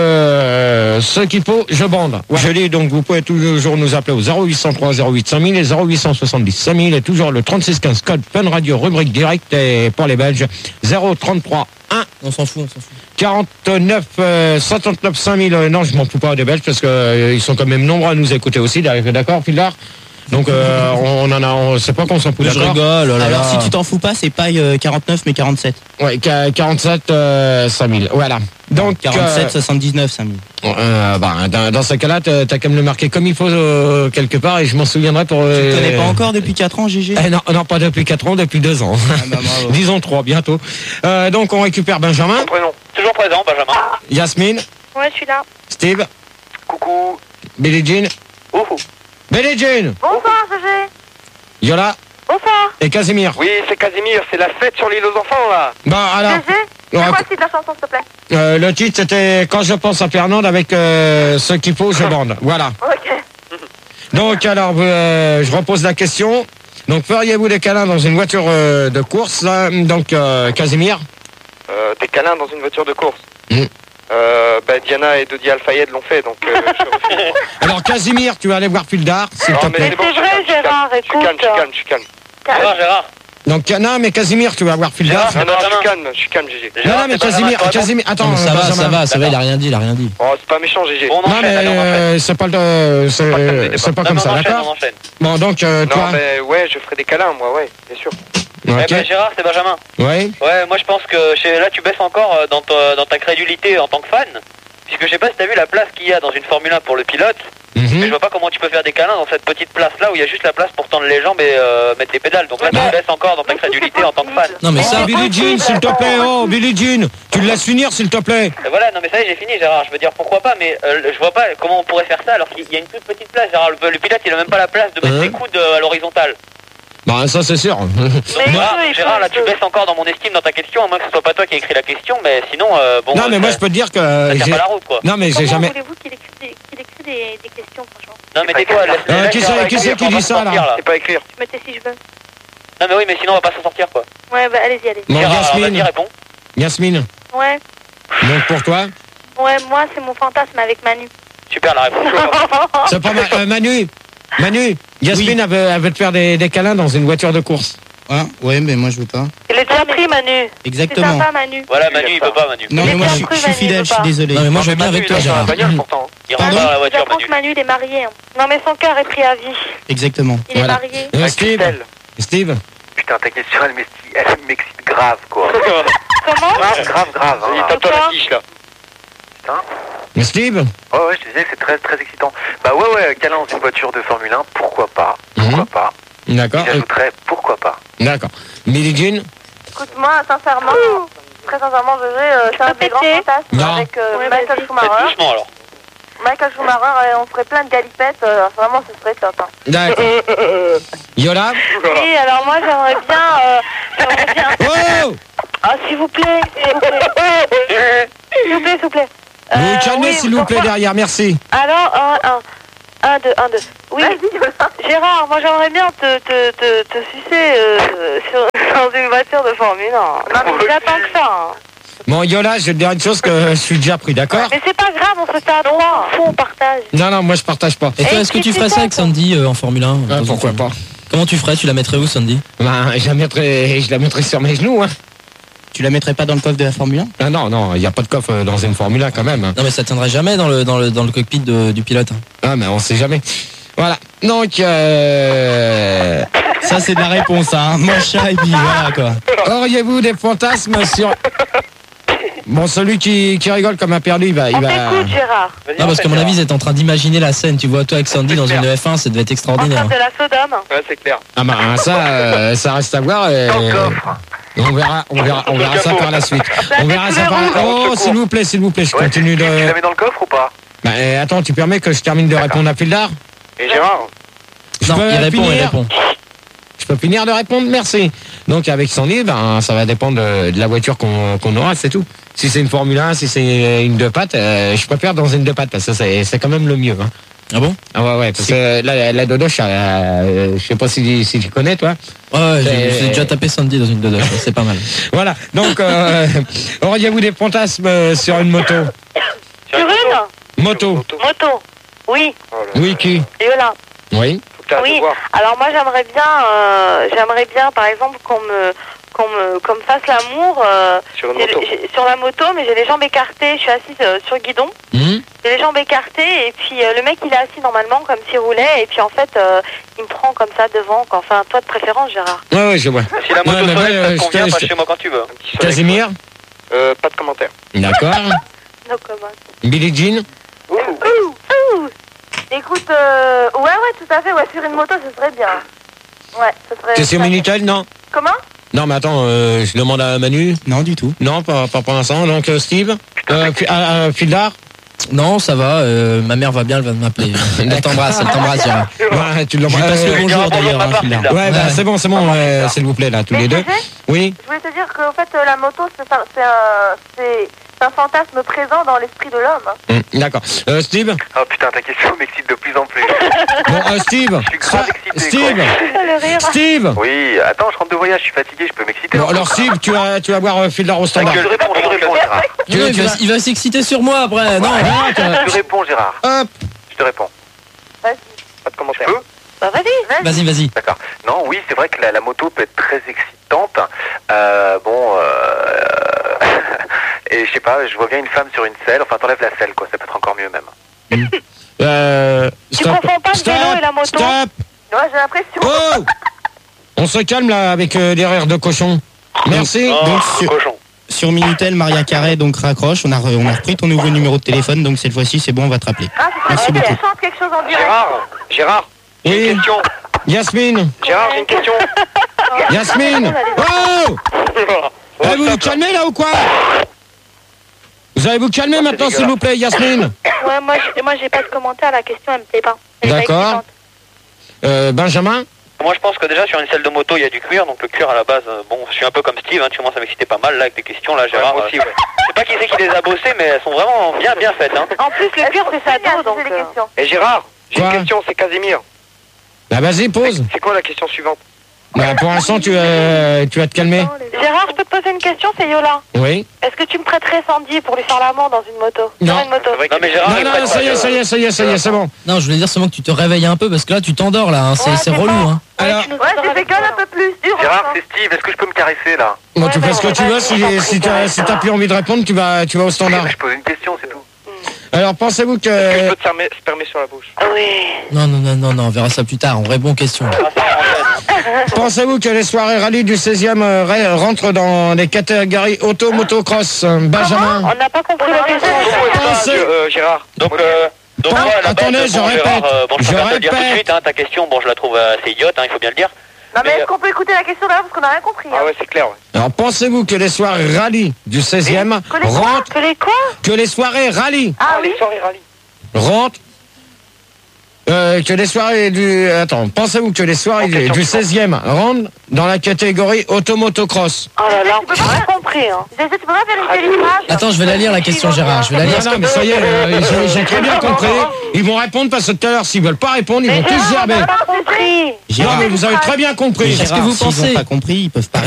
euh, ce qu'il faut, je bande. Je l'ai, donc vous pouvez toujours nous appeler au zéro huit cent trois zéro huit cinq mille et zéro huit cent soixante-dix cinq mille et toujours le trente-six quinze code Fun Radio rubrique direct et pour les Belges zéro trente-trois un On s'en fout, on s'en fout. quarante-neuf euh, soixante-neuf cinq mille. euh, non, je m'en fous pas des Belges parce que euh, ils sont quand même nombreux à nous écouter aussi. D'accord, Philard. Donc euh, on en a, on sait pas qu'on s'en fout. Je D'accord. rigole, oh là Alors là. si tu t'en fous pas, c'est paille euh, quarante-neuf mais quarante-sept. Ouais, qu- quarante-sept euh, cinq mille. Voilà. Donc quarante-sept euh, soixante-dix-neuf cinq mille. euh, bah, dans, dans ce cas-là, t'as t'as qu'à me le marquer comme il faut euh, quelque part et je m'en souviendrai pour. Tu euh, te connais pas encore depuis quatre ans, G G? Eh non, non, pas depuis quatre ans, depuis deux ans. Ah bah bravo. Disons trois bientôt. Euh, donc on récupère Benjamin, Son prénom. Toujours présent Benjamin. Yasmine, Ouais, je suis là. Steve, Coucou. Billie Jean, Ouh. Billie Jean, Bonsoir, Gégé. Yola Bonsoir. et Casimir. Oui, c'est Casimir, c'est la fête sur l'île aux enfants là. Bah alors. Gégé, c'est Ouais, quoi le titre de la chanson, s'il te plaît? Euh, le titre c'était Quand je pense à Fernande avec euh, ce qu'il faut, je bande. Voilà. Ok. Donc alors, euh, je repose la question. Donc feriez-vous des câlins dans une voiture euh, de course là? Donc euh, Casimir. Euh, des câlins dans une voiture de course. Mm. Euh, bah, Diana et Dodi Al-Fayed l'ont fait, donc euh, je refuse. Alors Casimir, tu vas aller voir Fildar, s'il Non, te mais plaît. c'est bon, c'est je suis vrai, calme, je suis Gérard, calme, je suis calme, je suis écoute. calme, je suis calme. Gérard, Gérard. Donc Cana, mais Casimir, tu vas voir Fildar. Gérard, Non, non, je suis Benjamin. calme, je suis calme, G G. Non, Gérard, non, mais c'est Benjamin, Casimir, tu réponds Casimir, attends, Non, ça va, Benjamin. ça va, ça va, il a rien dit, il a rien dit. Oh, c'est pas méchant, G G. On Non, enchaîne, mais allez, on enchaîne. euh, c'est pas le, c'est c'est pas Non, comme mais ça, on enchaîne, on d'accord? enchaîne. Bon, donc euh, Non, toi, mais ouais, je ferai des câlins, moi, ouais, bien sûr. Eh ok, ben, Gérard, c'est Benjamin. ouais. Ouais, moi je pense que chez, là tu baisses encore euh, dans ta, dans ta crédulité en tant que fan. Puisque je sais pas si t'as vu la place qu'il y a dans une Formule un pour le pilote. Mais je Mhm. vois pas comment tu peux faire des câlins dans cette petite place là où il y a juste la place pour tendre les jambes et euh, mettre les pédales. Donc là tu Bah. baisses encore dans ta crédulité en tant que fan. Non, mais ça, Oh, Billie Jean, s'il te plaît, oh, Billie Jean, tu le laisses finir, s'il te plaît. Et voilà, non mais ça y est, j'ai fini Gérard. Je veux dire pourquoi pas, mais euh, je vois pas comment on pourrait faire ça alors qu'il y a une toute petite place. Gérard, le, le pilote il a même pas la place de mettre Hein ses coudes euh, à l'horizontale. Bah, ça, c'est sûr. Donc Mais Gérard, il peut, il Gérard, peut, là il tu peut. baisses encore dans mon estime dans ta question, à moins que ce soit pas toi qui ai écrit la question, mais sinon euh, bon. Non, mais euh, moi, ça- je peux te dire que ça tient j'ai. pas la route quoi. Non, mais j'ai Comment jamais. voulez-vous qu'il écrit, des, qu'il écrit des, des questions, franchement? Non mais tais-toi, laisse Euh, laisse qui Gérard c'est- qui écrire, c'est qui on va dit se ça, là sortir, C'est pas écrire. Je me tais si je veux. Non mais oui, mais sinon on va pas s'en sortir quoi. Ouais, bah allez-y, allez-y. Bon, Gérard, alors, vas-y, Yasmine, réponds. Yasmine, Ouais, donc pour toi, ouais, moi c'est mon fantasme avec Manu. Super la réponse. c'est pas ma- euh, Manu, Manu, Yasmine, elle, veut, elle veut te faire des, des câlins dans une voiture de course. Hein ouais, mais moi je veux pas. Il est déjà pris, Manu. C'est Exactement. sympa, Manu. Voilà, Manu, il peut pas, Manu. Non, mais moi je suis- je suis fidèle, je suis désolé. Non mais moi je vais bien avec toi Gérard. Il rentre Pardon dans la voiture, J'apprends Manu. que Manu, il est marié. hein. Non, mais son cœur est pris à vie. Exactement. Il est Voilà. marié. Euh, Steve, Christelle. Steve, Putain, ta question, elle m'excite, elle m'excite grave, quoi. Comment grave, grave, grave. Vas-y, Hein. tape-toi la fiche là. Putain. Steve. Ouais, ouais, je te disais que c'est très, très excitant. Bah ouais, ouais, câlin dans une voiture de Formule un, pourquoi pas. Pourquoi Mhm. pas. D'accord. euh, J'ajouterais, pourquoi pas. D'accord. Billie Jean. Écoute, moi, sincèrement, très sincèrement, G G, euh, c'est un de mes grands péter. fantasmes Non. avec euh, Ouais, Michael vas-y. Faites Schumacher. doucement alors. Michael Schumacher, euh, on ferait plein de galipettes, euh, vraiment, ce serait top. Hein. D'accord. Yola. Oui, alors moi, j'aimerais bien... Euh, j'aimerais bien... Oh. Ah, s'il vous plaît, s'il vous plaît. S'il vous plaît, s'il vous plaît. Vous vous Euh, calmez oui, s'il vous plaît pourquoi- derrière, merci. Alors, un, un. Un, deux, un, deux. Oui, Vas-y, Yola. Gérard, moi j'aimerais bien te, te, te, te sucer euh, sur, dans une voiture de Formule un. Non, mais j'attends que ça. Hein. Bon Yola, je vais te dire une chose que je suis déjà pris, d'accord? Mais c'est pas grave, on se fait à trois. Faut, on partage. Non, non, moi je partage pas. Et toi, Et est-ce que tu tu fais ferais ça, ça avec toi Sandy euh, en Formule un Ah, pourquoi pas? Comment tu ferais? Tu la mettrais où Sandy? Ben, je la mettrai, je la mettrai sur mes genoux, hein. Tu la mettrais pas dans le coffre de la Formule un? Ah non, non, il n'y a pas de coffre dans une Formule un quand même. hein. Non mais ça tiendrait jamais dans le, dans le, dans le cockpit de- du pilote. Ah, mais on sait jamais. Voilà. Donc, euh... Ça c'est de la réponse, hein. Mon chat et puis voilà quoi. auriez-vous des fantasmes sur... Bon, celui qui, qui rigole comme un perdu, il va... Il On va... t'écoute, Gérard. Non parce qu'à mon avis, ils étaient en train d'imaginer la scène. Tu vois toi avec Sandy dans une F un, ça devait être En extraordinaire. train de la Sodome. Ouais, c'est clair. Ah bah ça, euh, ça reste à voir. et- Dans le coffre. On verra, on verra, on verra ça par la suite. On verra ça par la... Oh, s'il vous plaît, s'il vous plaît, je Ouais, continue tu, tu la de... mets dans le coffre ou pas? Bah, euh, attends, tu permets que je termine de répondre à Fildar? Et Gérard, Je Non, peux il répond, il finir répond. Je peux finir de répondre, merci. Donc avec Sandy, ben, ça va dépendre de, de la voiture qu'on qu'on aura, c'est tout. Si c'est une Formule un, si c'est une deux pattes, euh, je préfère dans une deux pattes parce que c'est c'est quand même le mieux. Hein. Ah bon? Ah ouais, ouais, parce que là, la, la Dodoche, euh, je sais pas si, si tu connais, toi. Ouais, j'ai C'est- j'ai déjà tapé Sandy dans une Dodoche, c'est pas mal. Voilà, donc, euh, auriez-vous des fantasmes euh, sur une moto? Sur une Moto. moto. Oui, Oui, qui? Yola. Oui. faut que t'arrêtes Oui, de voir. alors moi j'aimerais bien, euh, j'aimerais bien par exemple qu'on me, qu'on me, qu'on me fasse l'amour euh, Sur une j'ai- moto. j'ai- sur la moto, mais j'ai les jambes écartées, je suis assise euh, sur le guidon, Hum. j'ai les jambes écartées et puis euh, le mec il est assis normalement comme s'il roulait et puis en fait euh, il me prend comme ça devant, quoi. Enfin toi de préférence Gérard. Ouais, ouais, je vois. Si la moto Ouais, mais sonnette, ouais, ça euh, te je convient, te- passe je- chez moi quand tu veux. Un petit soleil. Casimir? Euh, pas de commentaire. D'accord. No comment. Billie Jean? Ouh, ouh. Écoute, euh, ouais, ouais, tout à fait, ouais, sur une moto, ce serait bien. Ouais, ce serait... T'es sur Minitel? Non. Comment? Non, mais attends, euh, je demande à Manu. Non du tout. Non, pas, pas pour l'instant. Donc, euh, Steve? Euh, Fi- ah, ah, Fildar? Non, ça va, euh, ma mère va bien, elle va m'appeler. Elle t'embrasse, elle t'embrasse, Gérard. Ouais, tu Je lui l'embrasses. passe le Euh, bonjour d'ailleurs, hein, Fildar. Ouais, bah, Ouais. c'est bon, c'est bon, euh, s'il vous plaît, là, tous Mais les deux. G G, Oui. je voulais te dire qu'en fait, euh, la moto, c'est un, c'est un, c'est c'est un fantasme présent dans l'esprit de l'homme. hein. Hum, D'accord. Euh, Steve? Oh putain, ta question m'excite de plus en plus. Bon, euh, Steve? Je suis grave excité, Steve? quoi. Le rire. Steve? Oui, attends, je rentre de voyage, je suis fatigué, je peux m'exciter. Bon, alors, Steve, tu vas, tu vas voir euh, Fildar au standard. Je te réponds, je te réponds, Gérard. Tu veux, Ouais, tu il va, vas- il va s'exciter sur moi après. Non, Ouais, arrête. euh, Je te réponds, Gérard. Hop. Je te réponds. Vas-y. Pas de Je commentaire. peux? Bah vas-y. Vas-y, vas-y. D'accord. Non, oui, c'est vrai que la, la moto peut être très excitante. Euh, bon, euh... et je sais pas, je vois bien une femme sur une selle. Enfin, t'enlèves la selle, quoi. Ça peut être encore mieux même. Euh, Tu confonds pas le vélo et la moto? Stop. Ouais, j'ai l'impression. Oh. On se calme, là, avec euh, des rires de cochon. Merci. Oh, Donc, sur- cochon. Sur Minitel, Maria Carré donc raccroche. On a, re- on a repris ton nouveau numéro de téléphone, donc cette fois-ci c'est bon, on va te rappeler. Ah, c'est Merci vrai, beaucoup. elle chante quelque chose en direct. Gérard, Gérard, j'ai Oui. une question. Yasmine. Gérard, j'ai une question. Yasmine. Oh. Eh, vous vous calmez, là, ou quoi? Vous allez vous calmer maintenant, s'il vous plaît, Yasmine. Ouais, moi, j'ai- moi j'ai pas de commentaire, la question elle me plaît pas. Elle est pas D'accord. excitante. Euh, Benjamin? Moi je pense que déjà sur une selle de moto il y a du cuir, donc le cuir à la base, euh, bon je suis un peu comme Steve, hein, tu commences à m'exciter pas mal là avec tes questions là Gérard. moi aussi, euh, ouais. Je sais pas qui c'est qui les a bossées mais elles sont vraiment bien bien faites. Hein. En plus, le cuir c'est sa dos, donc. J'ai des euh, questions. Et Gérard, j'ai Quoi une question, c'est Casimir. Bah, vas-y, pose. C'est quoi la question suivante? Bah, pour l'instant, tu, euh, tu vas te calmer. Gérard, je peux te poser une question, c'est Yola. Oui. Est-ce que tu me prêterais Sandy pour lui faire l'amour dans une moto? Non. Sur une moto. Non, mais Gérard, il Non, prête non, pas, ça y est, Gérard. ça y est, ça y est, ça y est, c'est bon. Non, je voulais dire seulement que tu te réveilles un peu parce que là tu t'endors là, hein. c'est Ouais, c'est c'est relou. bon. Hein. Alors, tu nous Ouais, endors j'ai avec fait gueule toi. un peu plus. Dur, Gérard, hein. c'est Steve, est-ce que je peux me caresser là? Bon, tu Ouais, fais ce que ouais, tu ouais, veux, ouais, si, ouais, si ouais, t'as ouais, si t'as plus envie de répondre, tu vas, tu vas au standard. Je pose une question, c'est tout. Alors, pensez-vous Est-ce que je que... peux te fermer, spermer sur la bouche? Oui. Non, non, non, non, non, on verra ça plus tard, on répond aux questions. Pensez-vous que les soirées rallye du seizième euh, ra- rentrent dans les catégories auto, motocross, euh, Benjamin? On n'a pas compris la question. Comment est-ce Pensez- que, euh, Gérard? Donc, euh, donc Pas- moi, à la attendez, base, je bon, répète, Gérard, euh, bon, je je préfère te le dire tout de répète. suite, hein, ta question, bon, je la trouve euh, assez idiote, hein, il faut bien le dire. Non, mais Mais, est-ce qu'on peut écouter la question d'abord parce qu'on n'a rien compris. Ah hein. ouais, c'est clair, ouais. Alors, pensez-vous que les soirées rallye du seizième Que les quoi rentrent... Que les quoi? Que les soirées rallye Ah oui. Les soirées rallye. rentrent... Euh, que les soirées du... Attends, pensez-vous que les soirées Ok, du- question du suivante. seizième rentrent dans la catégorie auto-motocross? Oh là là, Tu peux j'ai pas- rien compris. Hein. Zézé, tu peux pas vérifier l'image? Attends, je vais la lire la question Gérard, je vais la lire. Non, non, mais ça y est, euh, j'ai- j'ai très bien compris. Ils vont répondre parce que tout à l'heure, s'ils veulent pas répondre, ils Mais vont tous Gérard, on gerber. n'a pas compris. Non, mais vous avez très bien compris. Qu'est-ce que vous Gérard, s'ils pensez ont pas compris, ils peuvent pas